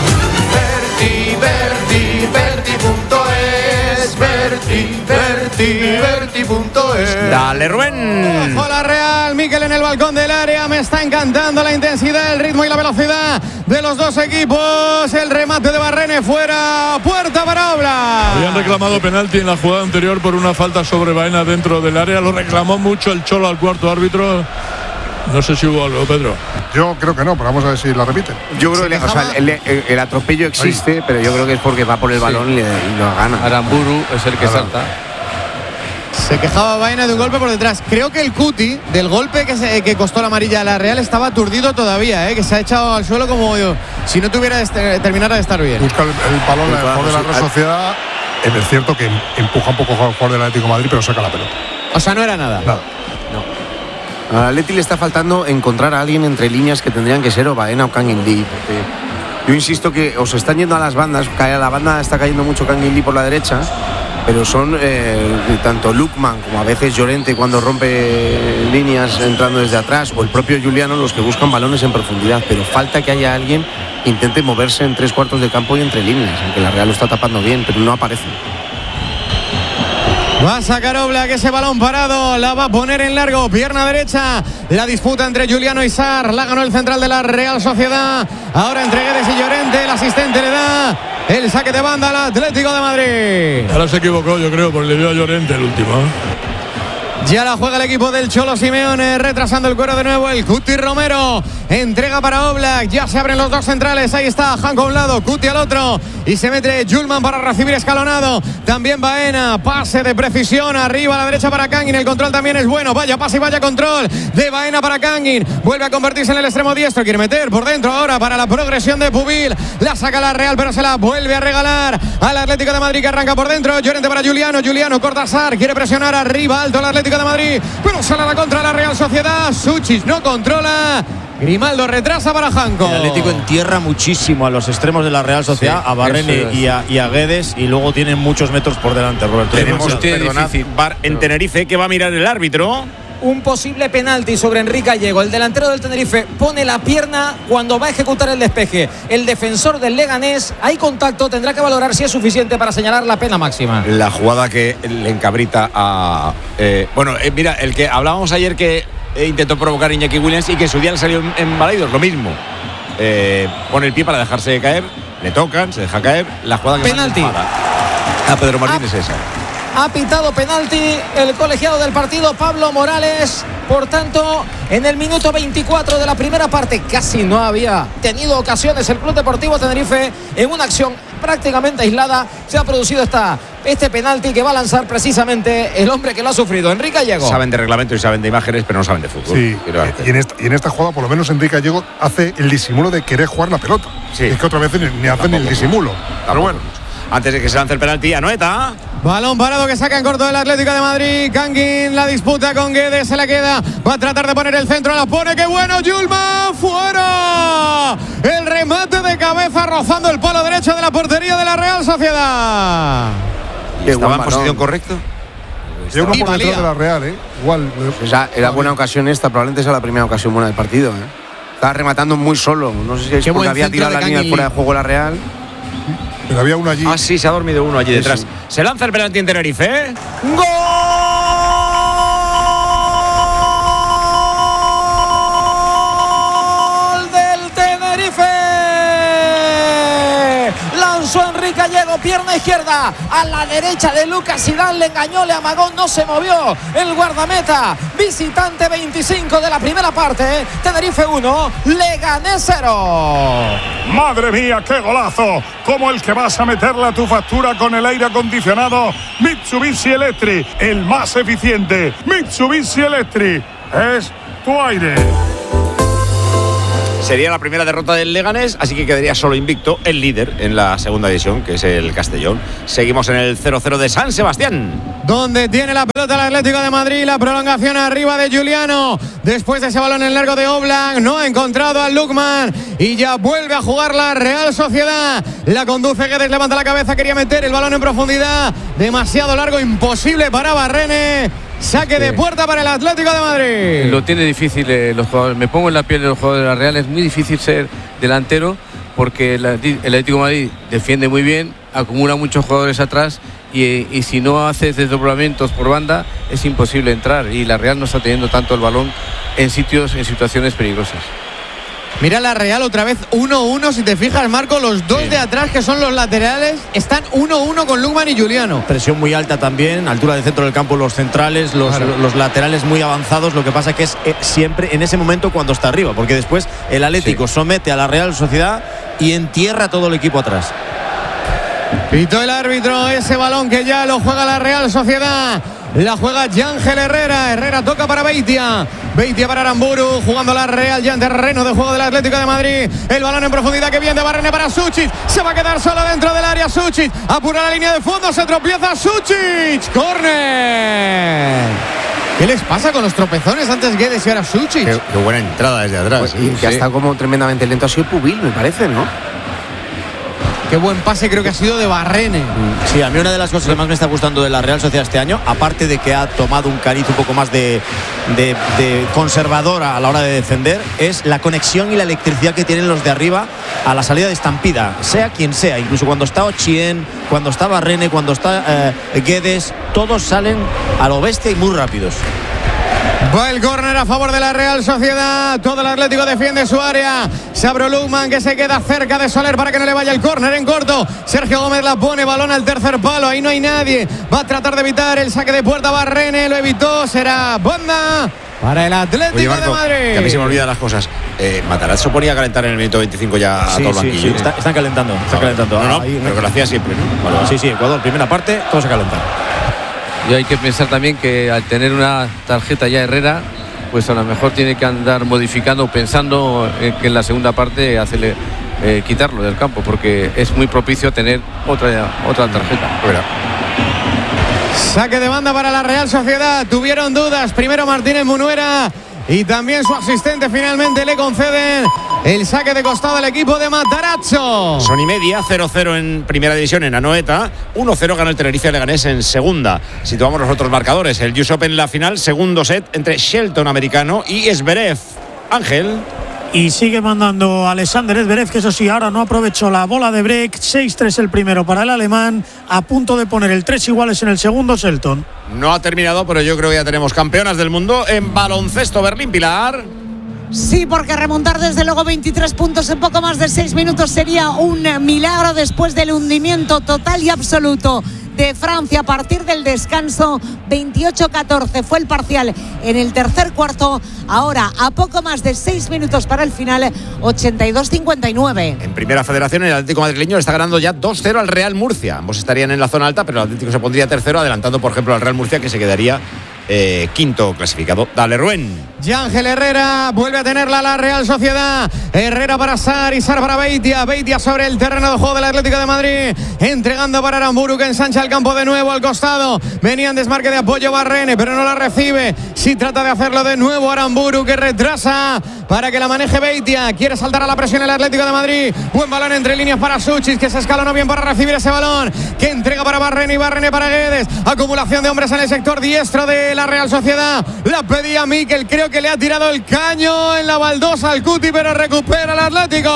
Berti, Berti, Berti punto es, Berti, Berti, Berti punto es. Dale, Rubén. Ojo la Real, Miquel en el balcón del área. Me está encantando la intensidad, el ritmo y la velocidad de los dos equipos. El remate de Barrene fuera, puerta para Obla. Habían reclamado penalti en la jugada anterior por una falta sobre Baena dentro del área. Lo reclamó mucho el Cholo al cuarto árbitro. No sé si hubo algo, Pedro. Yo creo que no, pero vamos a ver si la repiten. Yo creo que o sea, el, el- el atropello existe, pero yo creo que es porque va por el balón y, le- y lo gana. Aramburu es el que Claro. salta. Se quejaba Baena de un golpe por detrás. Creo que el Cuti, del golpe que, se, que costó la amarilla a la Real, estaba aturdido todavía, ¿eh? Que se ha echado al suelo como yo, si no tuviera este, terminara de estar bien. Busca el, el balón a favor de la Real Sociedad. Es cierto que empuja un poco al jugador del Atlético de Madrid, pero saca la pelota. O sea, no era nada. Nada. No. Al Atleti le está faltando encontrar a alguien entre líneas que tendrían que ser o Baena o Kang In Lee, porque yo insisto que os están yendo a las bandas. La banda está cayendo mucho Kang In Lee por la derecha, pero son eh, tanto Lukman como a veces Llorente cuando rompe líneas entrando desde atrás, o el propio Juliano, los que buscan balones en profundidad, pero falta que haya alguien que intente moverse en tres cuartos de campo y entre líneas, aunque la Real lo está tapando bien, pero no aparece. Va a sacar Oblak ese balón parado, la va a poner en largo, pierna derecha, la disputa entre Juliano y Sarr, la ganó el central de la Real Sociedad, ahora entre Guedes y Llorente, el asistente le da el saque de banda al Atlético de Madrid. Ahora se equivocó, yo creo, porque le dio a Llorente el último. Ya la juega el equipo del Cholo Simeone, retrasando el cuero de nuevo el Cuti Romero. Entrega para Oblak, ya se abren los dos centrales. Ahí está Janko a un lado, Cuti al otro. Y se mete Julman para recibir escalonado. También Baena, pase de precisión arriba a la derecha para Kangin. El control también es bueno. Vaya pase y vaya control de Baena para Kangin. Vuelve a convertirse en el extremo diestro. Quiere meter por dentro ahora para la progresión de Pubil. La saca la Real, pero se la vuelve a regalar al Atlético de Madrid, que arranca por dentro. Llorente para Juliano. Juliano corta a Sarr. Quiere presionar arriba alto al Atlético de Madrid, pero sale a la contra la Real Sociedad. Suchis no controla. Grimaldo retrasa para Janko. El Atlético entierra muchísimo a los extremos de la Real Sociedad, sí, a Barrene y a, y a Guedes, y luego tienen muchos metros por delante, Roberto. Tenemos, perdonad, bar en Tenerife, que va a mirar el árbitro. Un posible penalti sobre Enrique Gallego. El delantero del Tenerife pone la pierna cuando va a ejecutar el despeje. El defensor del Leganés, hay contacto, tendrá que valorar si es suficiente para señalar la pena máxima. La jugada que le encabrita a... Eh, bueno, eh, mira, el que hablábamos ayer que eh, intentó provocar a Iñaki Williams y que en su día le salió en, en Balaidos, lo mismo. Eh, pone el pie para dejarse caer, le tocan, se deja caer. La jugada que penalti. A Pedro Martín es esa. Ha pitado penalti el colegiado del partido, Pablo Morales. Por tanto, en el minuto veinticuatro de la primera parte, casi no había tenido ocasiones el Club Deportivo Tenerife. En una acción prácticamente aislada se ha producido esta, este penalti que va a lanzar precisamente el hombre que lo ha sufrido, Enrique Gallego. Saben de reglamento y saben de imágenes, pero no saben de fútbol. Sí, y en, esta, y en esta jugada por lo menos Enrique Gallego hace el disimulo de querer jugar la pelota. Sí. Es que otra vez ni, ni hacen el disimulo. Pero bueno. Antes de que se lance el penalti, Anoeta. Balón parado que saca en corto del Atlético de Madrid. Kangin la disputa con Guedes, se la queda. Va a tratar de poner el centro, la pone. ¡Qué bueno! Julman fuera. El remate de cabeza rozando el palo derecho de la portería de la Real Sociedad. ¿Estaba en posición correcta? Sí, uno por detrás de la Real, ¿eh? Igual. Pues ya, era buena ocasión esta, probablemente sea la primera ocasión buena del partido, ¿eh? Estaba rematando muy solo. No sé si es Qué porque había tirado la línea fuera de juego la Real. Pero había uno allí. Ah, sí, se ha dormido uno allí sí, detrás. Sí. Se lanza el penalti en Tenerife. ¿eh? ¡Gol del Tenerife! Lanzó Enrique Gallego, pierna izquierda a la derecha de Lucas Zidane, le engañó, le amagó, no se movió el guardameta. Visitante veinticinco de la primera parte, Tenerife uno, Leganés cero. Madre mía, qué golazo, como el que vas a meterle a tu factura con el aire acondicionado Mitsubishi Electric, el más eficiente. Mitsubishi Electric es tu aire. Sería la primera derrota del Leganés, así que quedaría solo invicto el líder en la segunda división, que es el Castellón. Seguimos en el cero cero de San Sebastián, donde tiene la pelota el Atlético de Madrid. La prolongación arriba de Juliano. Después de ese balón en largo de Oblak, no ha encontrado a Lukman y ya vuelve a jugar la Real Sociedad. La conduce Guedes, levanta la cabeza, quería meter el balón en profundidad. Demasiado largo, imposible para Barrene. Saque sí. de puerta para el Atlético de Madrid. Lo tiene difícil eh, los jugadores. Me pongo en la piel de los jugadores de la Real. Es muy difícil ser delantero porque el, el Atlético de Madrid defiende muy bien, acumula muchos jugadores atrás y, y si no haces desdoblamientos por banda es imposible entrar. Y la Real no está teniendo tanto el balón en sitios, en situaciones peligrosas. Mira la Real otra vez uno uno, si te fijas, Marco, los dos sí. de atrás que son los laterales están uno uno con Lukman y Juliano. Presión muy alta también, altura del centro del campo los centrales, los, claro. los laterales muy avanzados, lo que pasa que es eh, siempre en ese momento cuando está arriba, porque después el Atlético sí. somete a la Real Sociedad y entierra todo el equipo atrás. Pitó el árbitro ese balón que ya lo juega la Real Sociedad. La juega Yángel Herrera. Herrera toca para Beitia. Beitia para Aramburu. Jugando la Real ya en terreno de juego del Atlético de Madrid. El balón en profundidad que viene de Barrene para Sučić. Se va a quedar solo dentro del área Sučić. Apura la línea de fondo. Se tropieza Sučić. ¡Córner! ¿Qué les pasa con los tropezones antes Guedes y ahora Sučić? Qué, qué buena entrada desde atrás. Pues, y que ha estado como tremendamente lento ha sido Pubil, me parece, ¿no? Qué buen pase creo que ha sido de Barrene. Sí, a mí una de las cosas que más me está gustando de la Real Sociedad este año, aparte de que ha tomado un cariz un poco más de, de, de conservadora a la hora de defender, es la conexión y la electricidad que tienen los de arriba a la salida de estampida, sea quien sea. Incluso cuando está Ochien, cuando está Barrene, cuando está eh, Guedes, todos salen a lo bestia y muy rápidos. Va el córner a favor de la Real Sociedad. Todo el Atlético defiende su área. Sabro Lukman que se queda cerca de Soler para que no le vaya el córner en corto. Sergio Gómez la pone, balón al tercer palo. Ahí no hay nadie. Va a tratar de evitar el saque de puerta. Barrene lo evitó. Será banda para el Atlético Oye, Marco, de Madrid. Que a mí se me olvidan las cosas. Eh, Matarazzo ponía a calentar en el minuto veinticinco ya a Sí, todo el sí, banquillo. sí, está- están calentando. Están calentando. No, no, Ahí- pero que lo hacía siempre, ¿no? Vale, vale. Sí, sí, Ecuador, primera parte, todos a calentar. Y hay que pensar también que al tener una tarjeta ya Herrera, pues a lo mejor tiene que andar modificando, pensando en que en la segunda parte hacerle eh, quitarlo del campo, porque es muy propicio tener otra otra tarjeta. Saque de banda para la Real Sociedad. Tuvieron dudas. Primero Martínez Munuera y también su asistente finalmente le conceden el saque de costado al equipo de Matarazzo. Son y media, cero cero en primera división en Anoeta, uno cero gana el Tenerife Leganés en segunda. Situamos los otros marcadores. El U S Open en la final, segundo set entre Shelton americano y Zverev. Ángel. Y sigue mandando Alexander Zverev, que eso sí, ahora no aprovechó la bola de break. seis tres el primero para el alemán, a punto de poner el tres iguales en el segundo Shelton. No ha terminado, pero yo creo que ya tenemos campeonas del mundo en baloncesto. Berlín, Pilar. Sí, porque remontar desde luego veintitrés puntos en poco más de seis minutos sería un milagro después del hundimiento total y absoluto de Francia a partir del descanso. Veintiocho catorce fue el parcial en el tercer cuarto. Ahora, a poco más de seis minutos para el final, ochenta y dos cincuenta y nueve. En primera federación, el Atlético madrileño le está ganando ya dos cero al Real Murcia. Ambos estarían en la zona alta, pero el Atlético se pondría tercero, adelantando, por ejemplo, al Real Murcia, que se quedaría eh, quinto clasificado. Dale, Rubén. Yángel Herrera vuelve a tenerla la Real Sociedad. Herrera para Sar y Sar para Beitia. Beitia sobre el terreno de juego del Atlético de Madrid. Entregando para Aramburu, que ensancha el campo de nuevo al costado. Venía en desmarque de apoyo Barrene, pero no la recibe. Sí trata de hacerlo de nuevo Aramburu, que retrasa para que la maneje Beitia. Quiere saltar a la presión el Atlético de Madrid. Buen balón entre líneas para Sučić, que se escalonó bien para recibir ese balón. Que entrega para Barrene y Barrene para Guedes. Acumulación de hombres en el sector diestro de la Real Sociedad. La pedía Mikel, creo que le ha tirado el caño en la baldosa al Cuti, pero recupera el Atlético.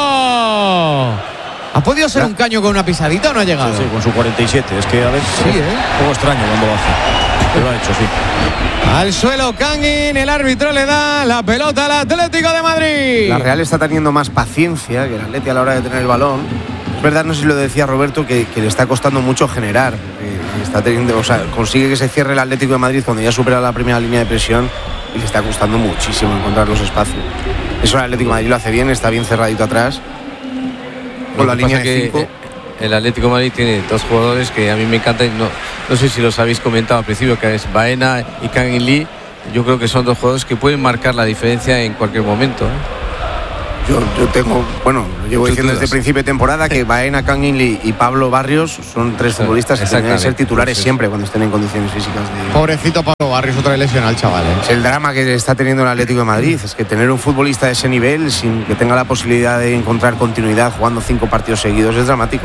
¿Ha podido ser un caño con una pisadita o no ha llegado? Sí, sí, con su cuarenta y siete. Es que a ver, Sí, ¿eh? un poco extraño cuando lo hace. Pero lo ha hecho, sí. Al suelo Kangin, el árbitro le da la pelota al Atlético de Madrid. La Real está teniendo más paciencia que el Atleti a la hora de tener el balón. Es verdad, no sé si lo decía Roberto, que, que le está costando mucho generar. Que está teniendo, o sea, consigue que se cierre el Atlético de Madrid cuando ya supera la primera línea de presión y le está costando muchísimo encontrar los espacios. Eso el Atlético de Madrid lo hace bien, está bien cerradito atrás. Con la Lo que línea pasa de que cinco. el Atlético de Madrid tiene dos jugadores que a mí me encantan. No, no sé si los habéis comentado al principio, que es Baena y Kangin Lee. Yo creo que son dos jugadores que pueden marcar la diferencia en cualquier momento, ¿eh? Yo, yo tengo, bueno, lo llevo diciendo desde el principio de temporada que Baena, Kangin Lee y Pablo Barrios son tres futbolistas que tendrían que ser titulares siempre cuando estén en condiciones físicas de... Pobrecito Pablo Barrios, otra vez lesionado el chaval, ¿eh? Es el drama que está teniendo el Atlético de Madrid, es que tener un futbolista de ese nivel sin que tenga la posibilidad de encontrar continuidad jugando cinco partidos seguidos es dramático.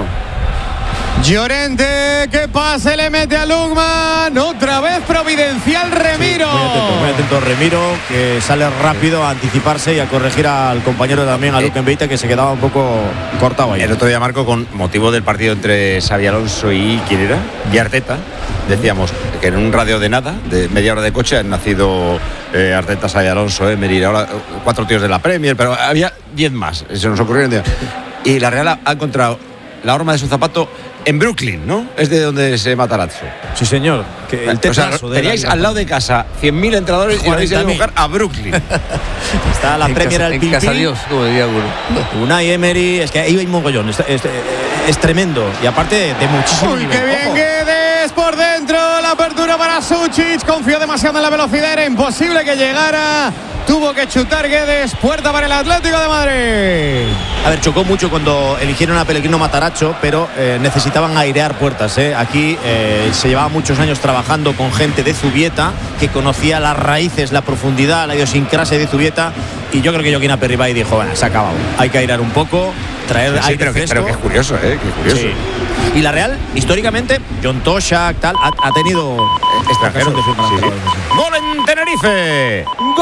Llorente, que pase, le mete a Lukman. Otra vez providencial Remiro. Muy atento, muy atento Remiro, que sale rápido a anticiparse y a corregir al compañero también, a Luquen Beita, que se quedaba un poco cortado ahí. El otro día, Marco, con motivo del partido entre Xabi Alonso y ¿quién era? Y Arteta, decíamos que en un radio de nada, de media hora de coche, han nacido eh, Arteta, Xabi Alonso, Emery, ahora eh, cuatro tíos de la Premier, pero había diez más, se nos ocurrieron. Y la Real ha encontrado la horma de su zapato en Brooklyn, ¿no? Es de donde se Matarazzo. Sí, señor. Que el o sea, tetrazo de teníais la Liga. al lado de casa cien mil entrenadores y habéis ido a buscar a Brooklyn. Está la En Premier casa- al en pil casa pil. Dios, como diría alguno. Unai Emery, es que ahí hay mogollón. Es, es- es tremendo. Y aparte de muchísimo Uy, nivel. qué bien Ojo. Guedes por dentro. La apertura Bola para Suchic. Confió demasiado en la velocidad. Era imposible que llegara. Tuvo que chutar Guedes. Puerta para el Atlético de Madrid. A ver, chocó mucho cuando eligieron a Pellegrino Matarazzo, pero eh, necesitaban airear puertas. ¿eh? Aquí eh, se llevaba muchos años trabajando con gente de Zubieta que conocía las raíces, la profundidad, la idiosincrasia de Zubieta. Y yo creo que Joaquín Aperribay dijo, bueno, se ha acabado. Hay que airear un poco, traer sí, sí, aire pero, que, fresco. pero que es curioso, ¿eh? Que curioso. Sí. Y la Real, históricamente, John Toshak, tal, ha, ha tenido extranjeros. De firma, Sí, sí. ¡Gol en Tenerife!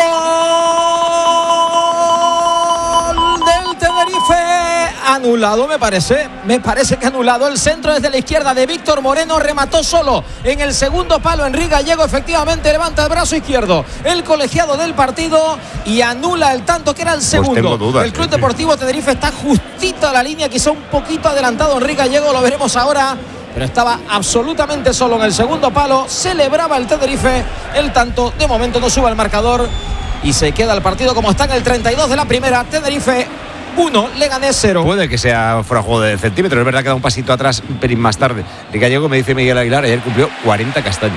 ¡Gol del Tenerife! Anulado, me parece. Me parece que anulado. El centro desde la izquierda de Víctor Moreno. Remató solo en el segundo palo. Enrique Gallego efectivamente levanta el brazo izquierdo. El colegiado del partido y anula el tanto que era el segundo. Pues tengo dudas, el Club sí, Deportivo Tenerife está justito a la línea, quizá un poquito adelantado. Enrique Gallego, lo veremos ahora. Pero estaba absolutamente solo en el segundo palo. Celebraba el Tenerife el tanto. De momento no sube el marcador y se queda el partido como está en el treinta y dos de la primera. Tenerife uno, Leganés cero. Puede que sea fuera de juego de centímetros. Es verdad que da un pasito atrás un pelín más tarde. De Gallego, me dice Miguel Aguilar, ayer cumplió cuarenta castaños.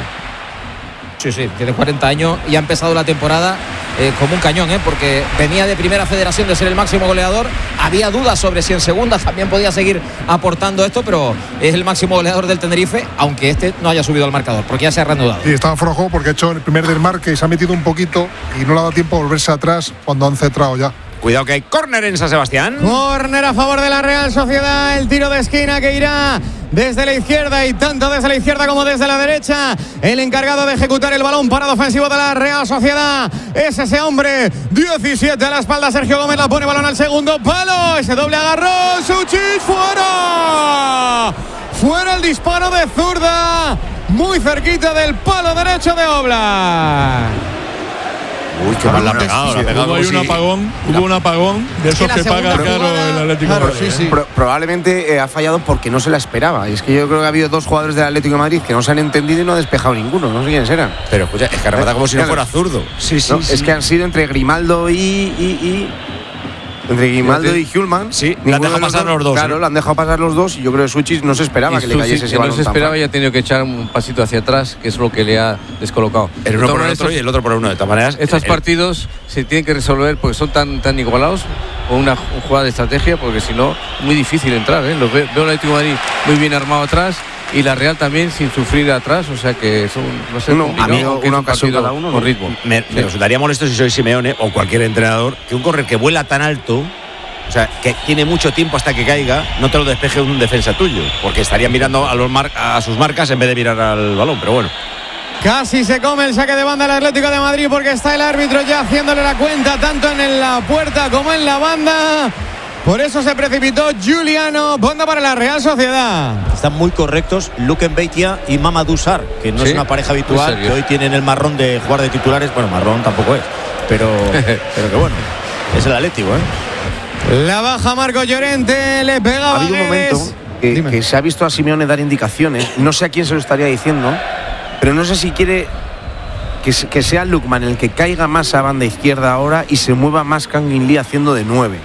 Sí, sí, tiene cuarenta años y ha empezado la temporada eh, como un cañón, ¿eh? Porque venía de Primera Federación de ser el máximo goleador. Había dudas sobre si en segunda también podía seguir aportando esto, pero es el máximo goleador del Tenerife, aunque este no haya subido al marcador, porque ya se ha reanudado. Sí, estaba fuera de juego porque ha hecho el primer desmarque y se ha metido un poquito y no le ha dado tiempo a volverse atrás cuando han centrado ya. Cuidado que hay córner en San Sebastián. Córner a favor de la Real Sociedad. El tiro de esquina que irá desde la izquierda y tanto desde la izquierda como desde la derecha. El encargado de ejecutar el balón parado ofensivo de la Real Sociedad es ese hombre. diecisiete a la espalda. Sergio Gómez la pone balón al segundo palo. Ese doble agarrón. Suchic fuera. Fuera el disparo de zurda. Muy cerquita del palo derecho de Oblak. Uy, qué mal la ha pegado. Sí, la ha pegado hubo ahí un sí. apagón, hubo un apagón de esos que, que paga caro jugada, el Atlético de Madrid. Sí, sí. Pro, probablemente eh, ha fallado porque no se la esperaba. Y es que yo creo que ha habido dos jugadores del Atlético de Madrid que no se han entendido y no ha despejado ninguno. No sé quiénes eran. Pero escucha, es que remata como si no fuera zurdo. Sí, sí, no, sí. Es que han sido entre Grimaldo y. y, y entre Grimaldo sí, y Hjulman. Sí, le han dejado pasar los dos. Claro, ¿eh? le han dejado pasar los dos y yo creo que Suchic no se esperaba y que le cayese ese balón. No se esperaba y ha tenido que echar un pasito hacia atrás, que es lo que le ha descolocado. El uno por el otro y el otro por el uno. De todas maneras, estos el, partidos se tienen que resolver porque son tan, tan igualados con una, una jugada de estrategia, porque si no, muy difícil entrar. ¿eh? Lo veo, veo al Atlético de Madrid muy bien armado atrás y la Real también sin sufrir atrás, o sea que es un, no sé, no, amigo, una ocasión cada uno con ritmo. Me, me resultaría molesto si soy Simeone o cualquier entrenador que un correr que vuela tan alto, o sea, que tiene mucho tiempo hasta que caiga, no te lo despeje un defensa tuyo, porque estaría mirando a, los mar a sus marcas en vez de mirar al balón, pero bueno. Casi se come el saque de banda el Atlético de Madrid porque está el árbitro ya haciéndole la cuenta tanto en la puerta como en la banda. Por eso se precipitó Giuliano. Banda para la Real Sociedad. Están muy correctos Luquen Beitia y Mamadou Sarr, que no ¿Sí? es una pareja habitual, que hoy tienen el marrón de jugar de titulares. Bueno, marrón tampoco es, pero, pero que bueno, es el Atlético, ¿eh? La baja Marco Llorente, le pega. Ha habido un momento que, que se ha visto a Simeone dar indicaciones. No sé a quién se lo estaría diciendo, pero no sé si quiere que, que sea Lookman el que caiga más a banda izquierda ahora y se mueva más Kang In Lee haciendo de nueve.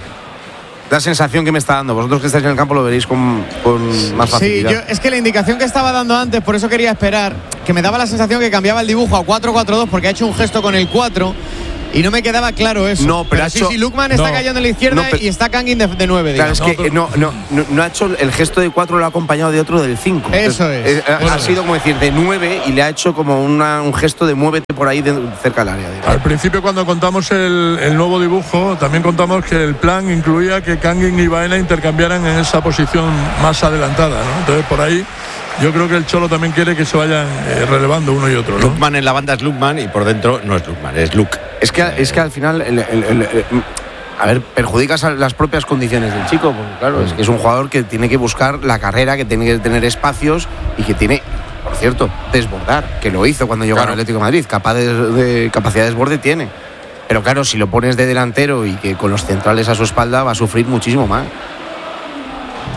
La sensación que me está dando. Vosotros que estáis en el campo lo veréis con, con más facilidad. Sí, yo, es que la indicación que estaba dando antes, por eso quería esperar, que me daba la sensación que cambiaba el dibujo a cuatro cuatro dos porque ha hecho un gesto con el cuatro. Y no me quedaba claro eso. No, pero, pero ha sí, hecho, sí, Lookman está no, cayendo en la izquierda no, pero, y está Kangin de, de nueve. Claro, digamos. es que no, no, no, no ha hecho el gesto de cuatro, lo ha acompañado de otro del cinco. Eso Entonces, es. Eh, bueno, ha sido como decir de nueve y le ha hecho como una, un gesto de muévete por ahí de, cerca del área. Digamos. Al principio, cuando contamos el, el nuevo dibujo, también contamos que el plan incluía que Kangin y Baena intercambiaran en esa posición más adelantada, ¿no? Entonces, por ahí. Yo creo que el Cholo también quiere que se vayan eh, relevando uno y otro, ¿no? Lookman en la banda es Lookman y por dentro no es Lookman, es Luke. Es que, es que al final, el, el, el, el, a ver, perjudicas a las propias condiciones del chico, porque claro, mm. es que es un jugador que tiene que buscar la carrera, que tiene que tener espacios y que tiene, por cierto, desbordar, que lo hizo cuando llegó claro. al Atlético de Madrid, capaz de, de capacidad de desborde tiene. Pero claro, si lo pones de delantero y que con los centrales a su espalda va a sufrir muchísimo más.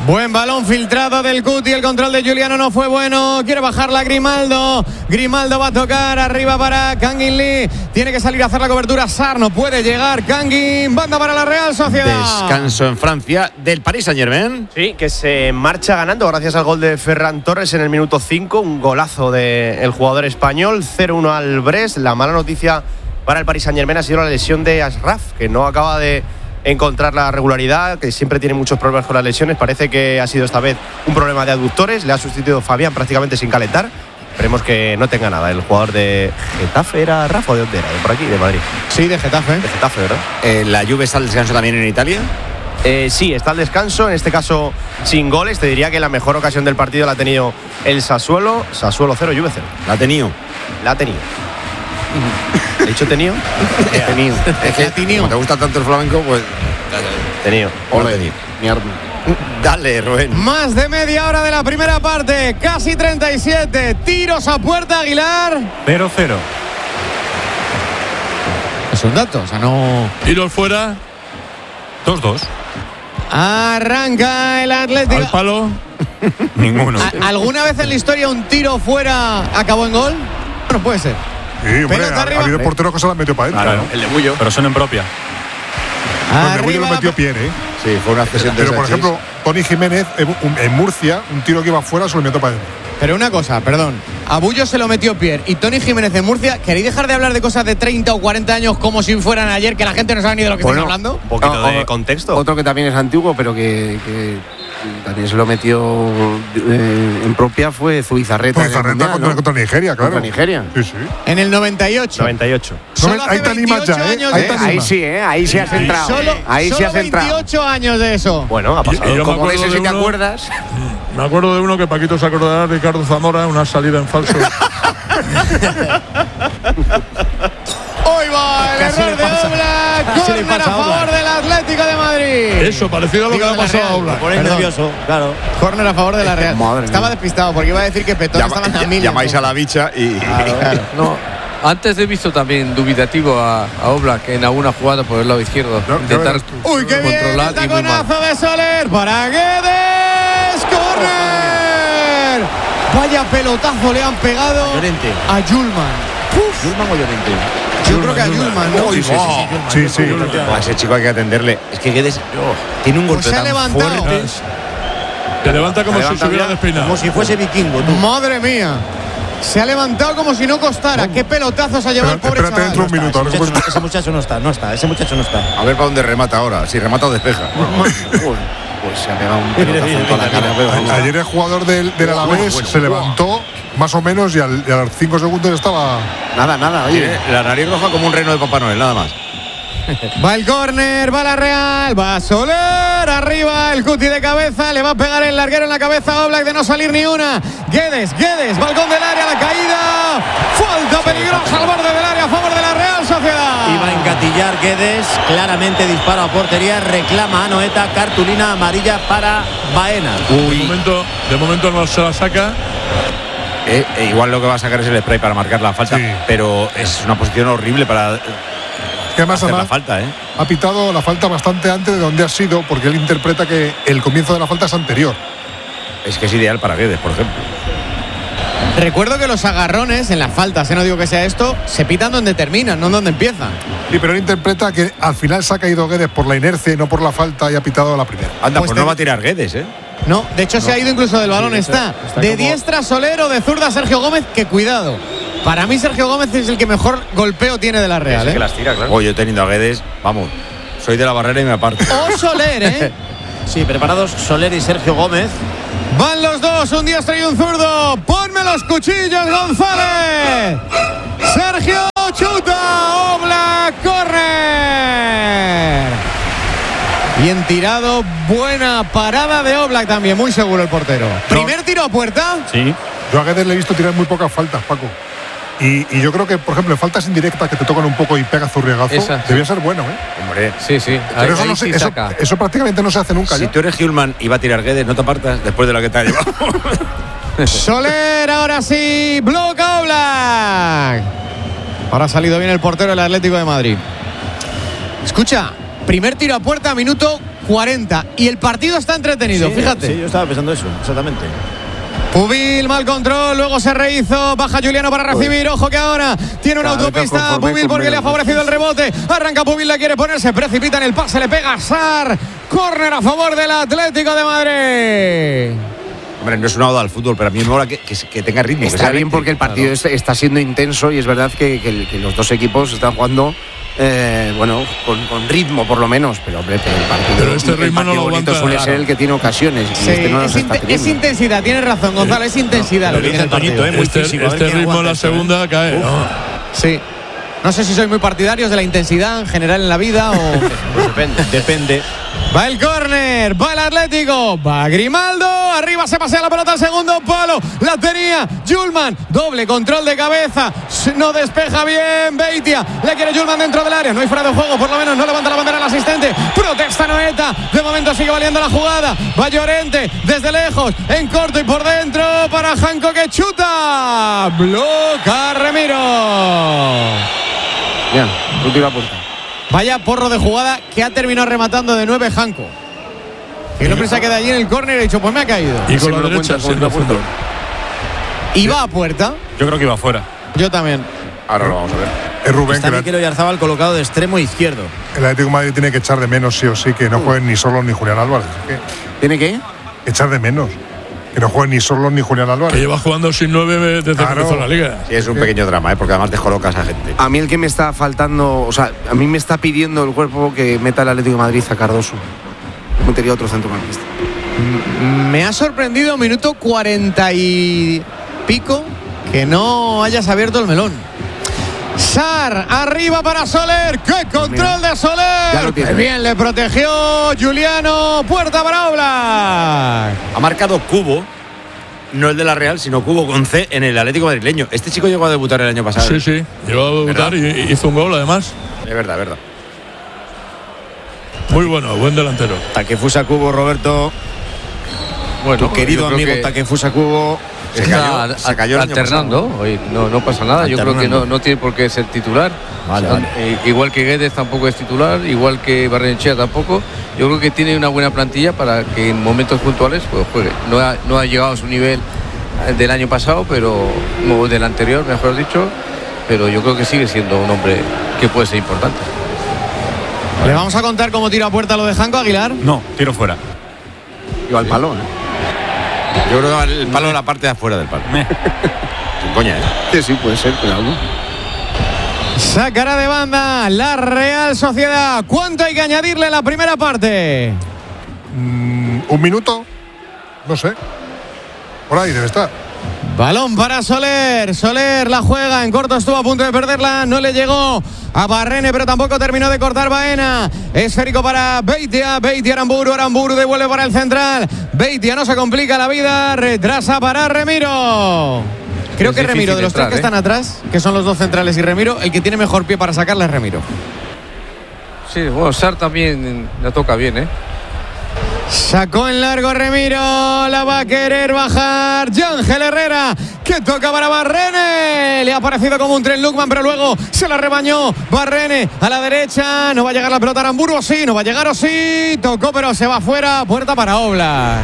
Buen balón filtrado del Cuti, el control de Giuliano no fue bueno, quiere bajarla Grimaldo, Grimaldo va a tocar arriba para Kangin Lee, tiene que salir a hacer la cobertura Sarr, no puede llegar Kangin, banda para la Real Sociedad. Descanso en Francia del Paris Saint-Germain. Sí, que se marcha ganando gracias al gol de Ferran Torres en el minuto cinco, un golazo del jugador español, cero uno al Brest. La mala noticia para el Paris Saint-Germain ha sido la lesión de Ashraf, que no acaba de encontrar la regularidad, que siempre tiene muchos problemas con las lesiones. Parece que ha sido esta vez un problema de aductores, le ha sustituido Fabián prácticamente sin calentar. Esperemos que no tenga nada. El jugador de Getafe era Rafa, ¿de dónde era? ¿De por aquí? ¿De Madrid? Sí, de Getafe. De Getafe, ¿verdad? Eh, ¿La Juve está al descanso también en Italia? Eh, sí, está al descanso, en este caso sin goles. Te diría que la mejor ocasión del partido la ha tenido el Sassuolo. Sassuolo cero, Juve cero. ¿La ha tenido? La ha tenido. ¿He dicho tenido? Tenido. Es que como te gusta tanto el flamenco, pues. Tenido. Hola, tenido. Dale, Rubén. Más de media hora de la primera parte, casi treinta y siete. Tiros a puerta, Aguilar. cero cero. Es un dato, o sea, no. Tiros fuera. dos dos. Arranca el Atlético. Al palo. Ninguno. ¿A- ¿Alguna vez en la historia un tiro fuera acabó en gol? No puede ser. Sí, hombre, Pelota ha, arriba. ha habido porteros que se la han metido para adentro. Claro, El de Bullo. pero son en propia. No, el de Bullo lo Arriba metió Pierre, ¿eh? Sí, fue una cesión de Pero, por Sánchez. ejemplo, Tony Jiménez en, un- en Murcia, un tiro que iba fuera, se lo metió para adentro. Pero una cosa, perdón. A Bullo se lo metió Pierre y Tony Jiménez de Murcia. ¿Queréis dejar de hablar de cosas de treinta o cuarenta años como si fueran ayer, que la gente no sabe ni de lo que Bueno, están hablando? Un poquito Ah, de ah, contexto. Otro que también es antiguo, pero que, que también se lo metió eh, en propia fue Zubizarreta. en el Zubizarreta Mundial, contra, ¿no? contra Nigeria, claro. Contra Nigeria. Sí, sí. En el noventa y ocho. noventa y ocho. Solo No, hace ahí te animas ya, veintiocho ¿eh? años Ahí de te eso. Ahí sí, ¿eh? Ahí sí has entrado. Solo, Ahí sí solo has entrado. veintiocho años de eso. Bueno, ha pasado. Y yo me Como acuerdo ese, de si te uno- acuerdas. Me acuerdo de uno que Paquito se acordará, Ricardo Zamora, una salida en falso. Hoy va el Casi error le de pasa. Oblak. Casi le Córner a pasa a Oblak. favor del Atlético de Madrid. Eso, parecido a lo que Digo, le ha de la pasado a Real. Oblak. Ponéis Perdón. nervioso, claro. Córner a favor de la Real. Madre Estaba mía. despistado porque iba a decir que Petón Llama- estaba en la mil. llamáis a la bicha y. No, antes he visto también dubitativo a, a Oblak en alguna jugada por el lado izquierdo. No, ya intentar verás tú. Uy, qué bien. controlar El y muy mal. taconazo de Soler para Guedes. ¡Corner! Vaya pelotazo le han pegado Llorente. a Julman. ¿Julman o Llorente? Yo creo que a Julman, ¿no? Sí, sí, sí. Sí, sí. A ese chico hay que atenderle. Es que Guedes tiene un Pues golpe se ha tan levantado. fuerte. Te levanta como si Levanta se hubiera ya. despeinado. Como si fuese vikingo, tú. Madre mía. Se ha levantado como si no costara. Qué pelotazo se ha llevado el Espérate, pobre espérate dentro de un chaval. minuto. ahora Ese después- muchacho, ese muchacho no está, no está, ese muchacho no está. A ver para dónde remata ahora. Si remata o despeja. Pues se ha pegado un pelotazo en toda la cara. pero vamos. Ayer el jugador del, del Alavés se levantó más o menos y, al, y a los cinco segundos estaba. Nada, nada, oye. Tiene la nariz roja como un reno de Papá Noel, nada más. Va el córner, va la Real, va Soler, arriba el Cuti de cabeza, le va a pegar el larguero en la cabeza a Oblak de no salir ni una. Guedes, Guedes, balcón del área, la caída, falta peligrosa al borde del área a favor de la Real Sociedad. Iba a engatillar Guedes, claramente disparo a portería, reclama a Noeta, cartulina amarilla para Baena. De momento, de momento no se la saca. Eh, eh, igual lo que va a sacar es el spray para marcar la falta, Sí. pero es una posición horrible para Que además, hacer la además falta, ¿eh? ha pitado la falta bastante antes de donde ha sido, porque él interpreta que el comienzo de la falta es anterior. Es que es ideal para Guedes, por ejemplo. Recuerdo que los agarrones en las faltas, eh, no digo que sea esto, se pitan donde terminan, no donde empiezan. Sí, pero él interpreta que al final se ha caído Guedes por la inercia y no por la falta y ha pitado la primera. Anda, Pues pues, te- no va a tirar Guedes, ¿eh? No, de hecho se ha ido incluso del balón, Sí, está. está- está de como- diestra Soler o de zurda Sergio Gómez, que cuidado. Para mí Sergio Gómez es el que mejor golpeo tiene de la Real, Ese ¿eh? que las tira, claro. Oye, teniendo a Guedes, vamos, soy de la barrera y me aparto. O Soler, ¿eh? Sí, preparados Soler y Sergio Gómez. Van los dos, un diestro y un zurdo. Ponme los cuchillos, González. Sergio chuta, Oblak, corre. Bien tirado, buena parada de Oblak también, muy seguro el portero. Primer tiro a puerta. Sí. Yo a Guedes le he visto tirar muy pocas faltas, Paco. Y, y yo creo que, por ejemplo, en faltas indirectas que te tocan un poco y pega zurriagazo, Esa, sí. debía ser bueno, ¿eh? Hombre, Sí, sí. Ahí, Pero eso, ahí no se- sí eso, saca. eso prácticamente no se hace nunca. si ya. tú eres Hjulman y va a tirar Guedes, no te apartas después de lo que te ha llevado. Soler, ahora sí, bloca Oblak. Ahora ha salido bien el portero del Atlético de Madrid. Escucha, primer tiro a puerta, minuto cuarenta. Y el partido está entretenido, Sí, fíjate. Sí, yo estaba pensando eso, exactamente. Pubil, mal control, luego se rehizo, baja Juliano para recibir, ojo que ahora tiene una Cada vez autopista conforme Pubil con porque le ha menos, favorecido el rebote, arranca Pubil, la quiere poner, se precipita en el pase, le pega a Sar, córner a favor del Atlético de Madrid. Hombre, no es una oda al fútbol, pero a mí me mola que, que, que tenga ritmo. que Está sea bien eléctrico. porque el partido Claro. es- está siendo intenso y es verdad que, que- que los dos equipos están jugando eh, bueno, con, con ritmo por lo menos, pero hombre, pero el partido, Pero este el ritmo no partido lo bonito aguanta, suele claro. ser el que tiene ocasiones y Sí, este no es, las está inte- es teniendo. intensidad, tienes razón, Gonzalo, es intensidad lo que tiene el partido. este este ritmo en la segunda cae, ¿no? Sí. No sé si sois muy partidarios de la intensidad en general en la vida o. Pues depende. Depende. Va el córner, va el Atlético, va Grimaldo, arriba se pasea la pelota al segundo palo, la tenía Julman, doble control de cabeza, no despeja bien Beitia, le quiere Julman dentro del área, no hay fuera de juego, por lo menos no levanta la bandera el asistente, protesta Noeta, de momento sigue valiendo la jugada, va Llorente desde lejos, en corto y por dentro para Janko que chuta, bloca Remiro. Ya, última puerta. Vaya porro de jugada que ha terminado rematando de nueve Janko. El hombre se queda allí en el córner y ha dicho, pues me ha caído. Y con la derecha, sí, no fondo. Y va a puerta. Yo creo que iba afuera. Yo también. Ahora lo vamos a ver. Es Rubén Está que la- Mikel Oyarzabal colocado de extremo izquierdo. el Atlético de Madrid tiene que echar de menos sí o sí que no jueguen ni Solos ni Julián Álvarez. Es que ¿Tiene que? echar de menos que no jueguen ni Solos ni Julián Que Álvarez. lleva jugando sin nueve desde que Claro. empezó la liga. Sí, es un pequeño drama, ¿eh? Porque además descolocas a gente. A mí el que me está faltando, o sea, a mí me está pidiendo el cuerpo que meta el Atlético de Madrid a Cardoso. Metería otro centrocampista. Me ha sorprendido minuto cuarenta y pico que no hayas abierto el melón. Sar, arriba para Soler. ¡Qué control de Ya Soler! lo tiene. Qué bien le protegió Juliano. Puerta para Oblak. Ha marcado Cubo, no el de la Real, sino Cubo con C en el Atlético madrileño. Este chico llegó a debutar el año pasado. Sí, sí. Llegó a debutar y y hizo un gol además. Es verdad, es verdad. Muy bueno, buen delantero. Takefusa Kubo, Roberto. Bueno, Tu querido yo creo amigo que Takefusa Kubo. Se está cayó, se cayó el año alternando. Hoy no, no pasa nada. Yo creo que no, no tiene por qué ser titular. Vale, O sea, vale. eh, igual que Guedes tampoco es titular, igual que Barrenechea tampoco. Yo creo que tiene una buena plantilla para que en momentos puntuales pues, juegue. No ha, no ha llegado a su nivel eh, del año pasado, pero o del anterior, mejor dicho. Pero yo creo que sigue siendo un hombre que puede ser importante. Le vamos a contar cómo tira a puerta lo de Janko Aguilar. No, tiro fuera. Iba al palo, ¿eh? Yo creo que el palo de la parte de afuera del palo. Sin coña, ¿eh? Sí, sí, puede ser, pero algo. Sacará de banda la Real Sociedad. ¿Cuánto hay que añadirle en la primera parte? Mm, ¿Un minuto? No sé. Por ahí debe estar. Balón para Soler. Soler la juega. En corto estuvo a punto de perderla. No le llegó a Barrene, pero tampoco terminó de cortar Baena. Esférico para Beitia. Beitia Aramburu. Aramburu devuelve para el central. Beitia no se complica la vida. Retrasa para Remiro. Creo Es que Remiro, difícil de los tres entrar, que ¿eh? están atrás, que son los dos centrales y Remiro, el que tiene mejor pie para sacarla es Remiro. Sí, bueno, Sar también la toca bien, ¿eh? Sacó en largo Remiro, la va a querer bajar Ángel Herrera, que toca para Barrene. Le ha parecido como un tren Lukman, pero luego se la rebañó Barrene a la derecha. No va a llegar la pelota a Aramburu, o sí, no va a llegar, o sí. Tocó, pero se va fuera. Puerta para Oblak.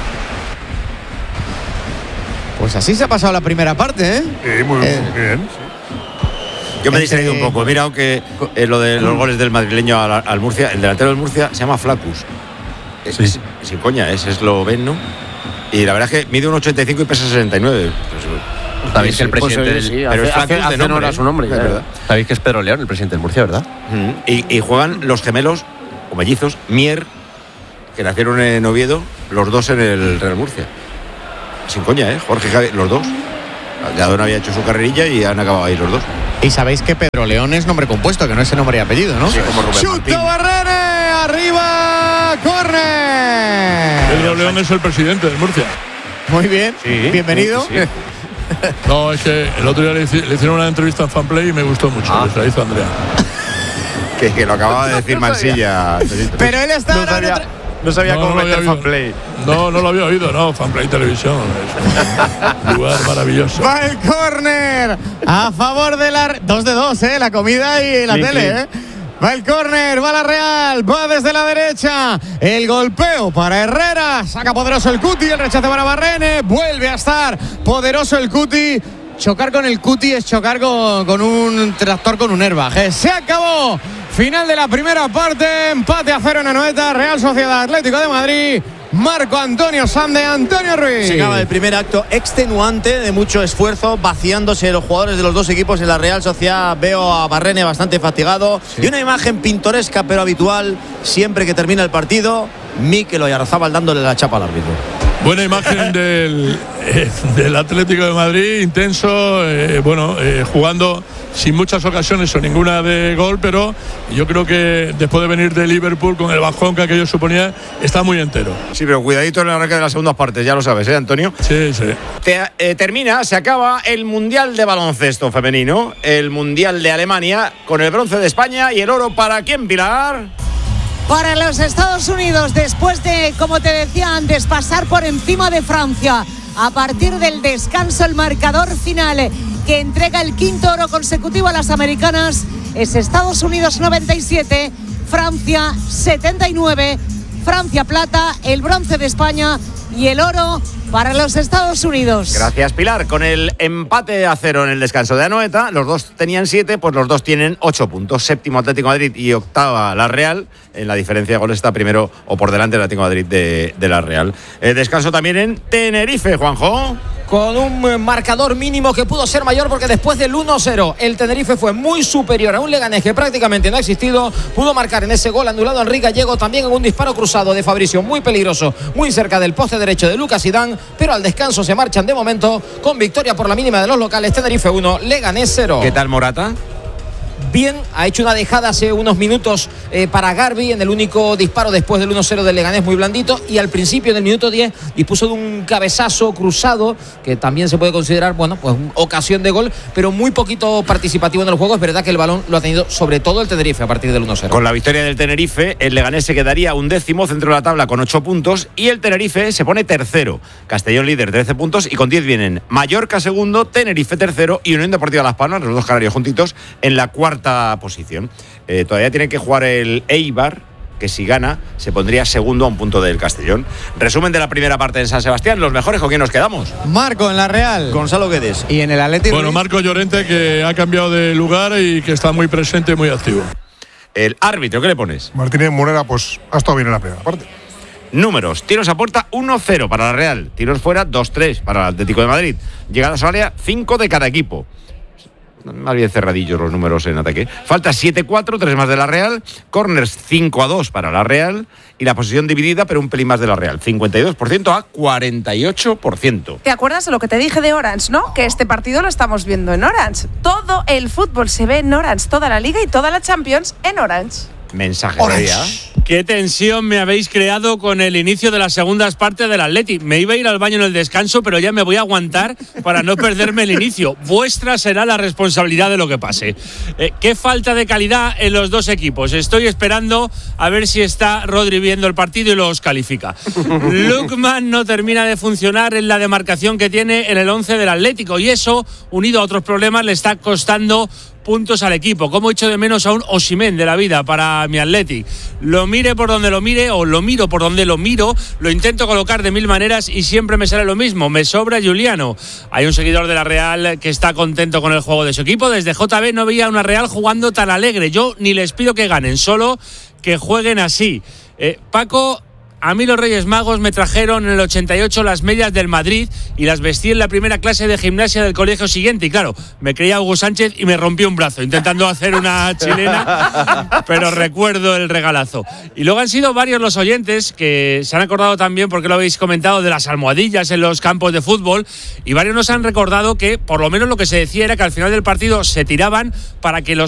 Pues así se ha pasado la primera parte, ¿eh? Sí, muy Eh, bien. Yo me he distraído un poco. He mirado que eh, lo de los goles del madrileño al, al Murcia, el delantero del Murcia se llama Flacus. Es, es- sin coña, es esloveno. Y la verdad es que mide un ochenta y cinco y pesa sesenta y nueve. Pues, Sabéis que el Pues, presidente oye, del- sí, pero hace, es Flacus hace, de hace nombre, honor a ¿eh? su nombre, Es ya. verdad. Sabéis que es Pedro León, el presidente del Murcia, ¿verdad? Mm. Y, y juegan los gemelos o mellizos Mier, que nacieron en Oviedo, los dos en el Real Murcia. Sin coña, ¿eh? Jorge y Javi, los dos. Ya Don había hecho su carrerilla y han acabado ahí los dos. Y sabéis que Pedro León es nombre compuesto, que no es el nombre y apellido, ¿no? Sí, como Rubén Martín. ¡Chuta Barrene! ¡Arriba! ¡Corre! Pedro León es el presidente de Murcia. Muy bien, bienvenido. Sí, sí. No, es que el otro día le, hici- le hicieron una entrevista en Fanplay y me gustó mucho. Ah. Se la hizo Andrea. Que, que lo acababa de decir Mansilla. Pero él está No ahora en sabía, otra- no sabía No, cómo no lo meter había fan play. No, no lo había oído, no. Fanplay Televisión. Es un lugar maravilloso. Va el córner a favor de la... Dos de dos, ¿eh? La comida y la Clean, tele, clean. ¿eh? Va el córner, va la Real, va desde la derecha. El golpeo para Herrera. Saca poderoso el Cuti, el rechace para Barrene. Vuelve a estar poderoso el Cuti. Chocar con el Cuti es chocar con, con un tractor con un airbag. ¿eh? Se acabó. Final de la primera parte. Empate a cero en Anoeta. Real Sociedad Atlético de Madrid. Marco Antonio Sande, Antonio Ruiz. Se acaba el primer acto extenuante de mucho esfuerzo, vaciándose los jugadores de los dos equipos en la Real Sociedad. Veo a Barrene bastante fatigado. Sí. Y una imagen pintoresca pero habitual siempre que termina el partido. Mikel Oyarzabal dándole la chapa al árbitro. Buena imagen del, eh, del Atlético de Madrid, intenso, eh, bueno, eh, jugando sin muchas ocasiones o ninguna de gol, pero yo creo que después de venir de Liverpool con el bajón que aquello suponía, está muy entero. Sí, pero cuidadito en el arranque de las segundas partes, ya lo sabes, ¿eh, Antonio? Sí, sí. Te, eh, termina, se acaba el Mundial de Baloncesto Femenino, el Mundial de Alemania, con el bronce de España y el oro para ¿quién, Pilar? Para los Estados Unidos, después de, como te decía antes, pasar por encima de Francia. A partir del descanso, el marcador final que entrega el quinto oro consecutivo a las americanas es Estados Unidos noventa y siete, Francia setenta y nueve. Francia plata, el bronce de España y el oro para los Estados Unidos. Gracias, Pilar. Con el empate a cero en el descanso de Anoeta, los dos tenían siete, pues los dos tienen ocho puntos. Séptimo Atlético de Madrid y octava la Real. En la diferencia de goles está primero o por delante el Atlético de Madrid de, de la Real. El descanso también en Tenerife, Juanjo. Con un marcador mínimo que pudo ser mayor porque después del uno cero el Tenerife fue muy superior a un Leganés que prácticamente no ha existido. Pudo marcar en ese gol anulado a Enrique Gallego, también en un disparo cruzado de Fabricio muy peligroso, muy cerca del poste derecho de Lucas Zidane, pero al descanso se marchan de momento con victoria por la mínima de los locales. Tenerife uno, Leganés cero. ¿Qué tal Morata? Bien, ha hecho una dejada hace unos minutos eh, para Garbi en el único disparo después del uno cero del Leganés, muy blandito, y al principio en el minuto diez dispuso de un cabezazo cruzado que también se puede considerar, bueno, pues ocasión de gol, pero muy poquito participativo en el juego. Es verdad que el balón lo ha tenido sobre todo el Tenerife a partir del uno cero. Con la victoria del Tenerife, el Leganés se quedaría un décimo centro de la tabla con ocho puntos y el Tenerife se pone tercero. Castellón líder, trece puntos, y con diez vienen Mallorca segundo, Tenerife tercero y Unión Deportiva Las Palmas, los dos canarios juntitos, en la cuarta posición. Eh, todavía tiene que jugar el Eibar, que si gana se pondría segundo a un punto del Castellón. Resumen de la primera parte en San Sebastián. Los mejores, ¿con quién nos quedamos? Marco en la Real, Gonzalo Guedes. Y en el Atlético. Bueno, Marco Llorente, que ha cambiado de lugar y que está muy presente y muy activo. El árbitro, ¿qué le pones? Martínez Morera, pues ha estado bien en la primera parte. Números: tiros a puerta uno cero para la Real, tiros fuera dos tres para el Atlético de Madrid, llegadas al área cinco de cada equipo. Más bien cerradillos los números en ataque. Falta siete cuatro, tres más de la Real. Corners cinco a dos para la Real. Y la posición dividida, pero un pelín más de la Real. cincuenta y dos por ciento a cuarenta y ocho por ciento. ¿Te acuerdas de lo que te dije de Orange, no? Que este partido lo estamos viendo en Orange. Todo el fútbol se ve en Orange. Toda la Liga y toda la Champions en Orange. Mensaje de día. Qué tensión me habéis creado con el inicio de las segundas partes del Atleti. Me iba a ir al baño en el descanso, pero ya me voy a aguantar para no perderme el inicio. Vuestra será la responsabilidad de lo que pase. Eh, qué falta de calidad en los dos equipos. Estoy esperando a ver si está Rodri viendo el partido y los califica. Lookman no termina de funcionar en la demarcación que tiene en el once del Atlético, y eso, unido a otros problemas, le está costando puntos al equipo. Como he hecho de menos a un Osimhen de la vida para mi Atleti. Lo mire por donde lo mire, o lo miro por donde lo miro, lo intento colocar de mil maneras y siempre me sale lo mismo. Me sobra Juliano. Hay un seguidor de la Real que está contento con el juego de su equipo. Desde J B no veía una Real jugando tan alegre. Yo ni les pido que ganen, solo que jueguen así. Eh, Paco, a mí los Reyes Magos me trajeron en el ochenta y ocho las medias del Madrid y las vestí en la primera clase de gimnasia del colegio siguiente. Y claro, me creía Hugo Sánchez y me rompió un brazo intentando hacer una chilena, pero recuerdo el regalazo. Y luego han sido varios los oyentes que se han acordado también, porque lo habéis comentado, de las almohadillas en los campos de fútbol, y varios nos han recordado que por lo menos lo que se decía era que al final del partido se tiraban para que los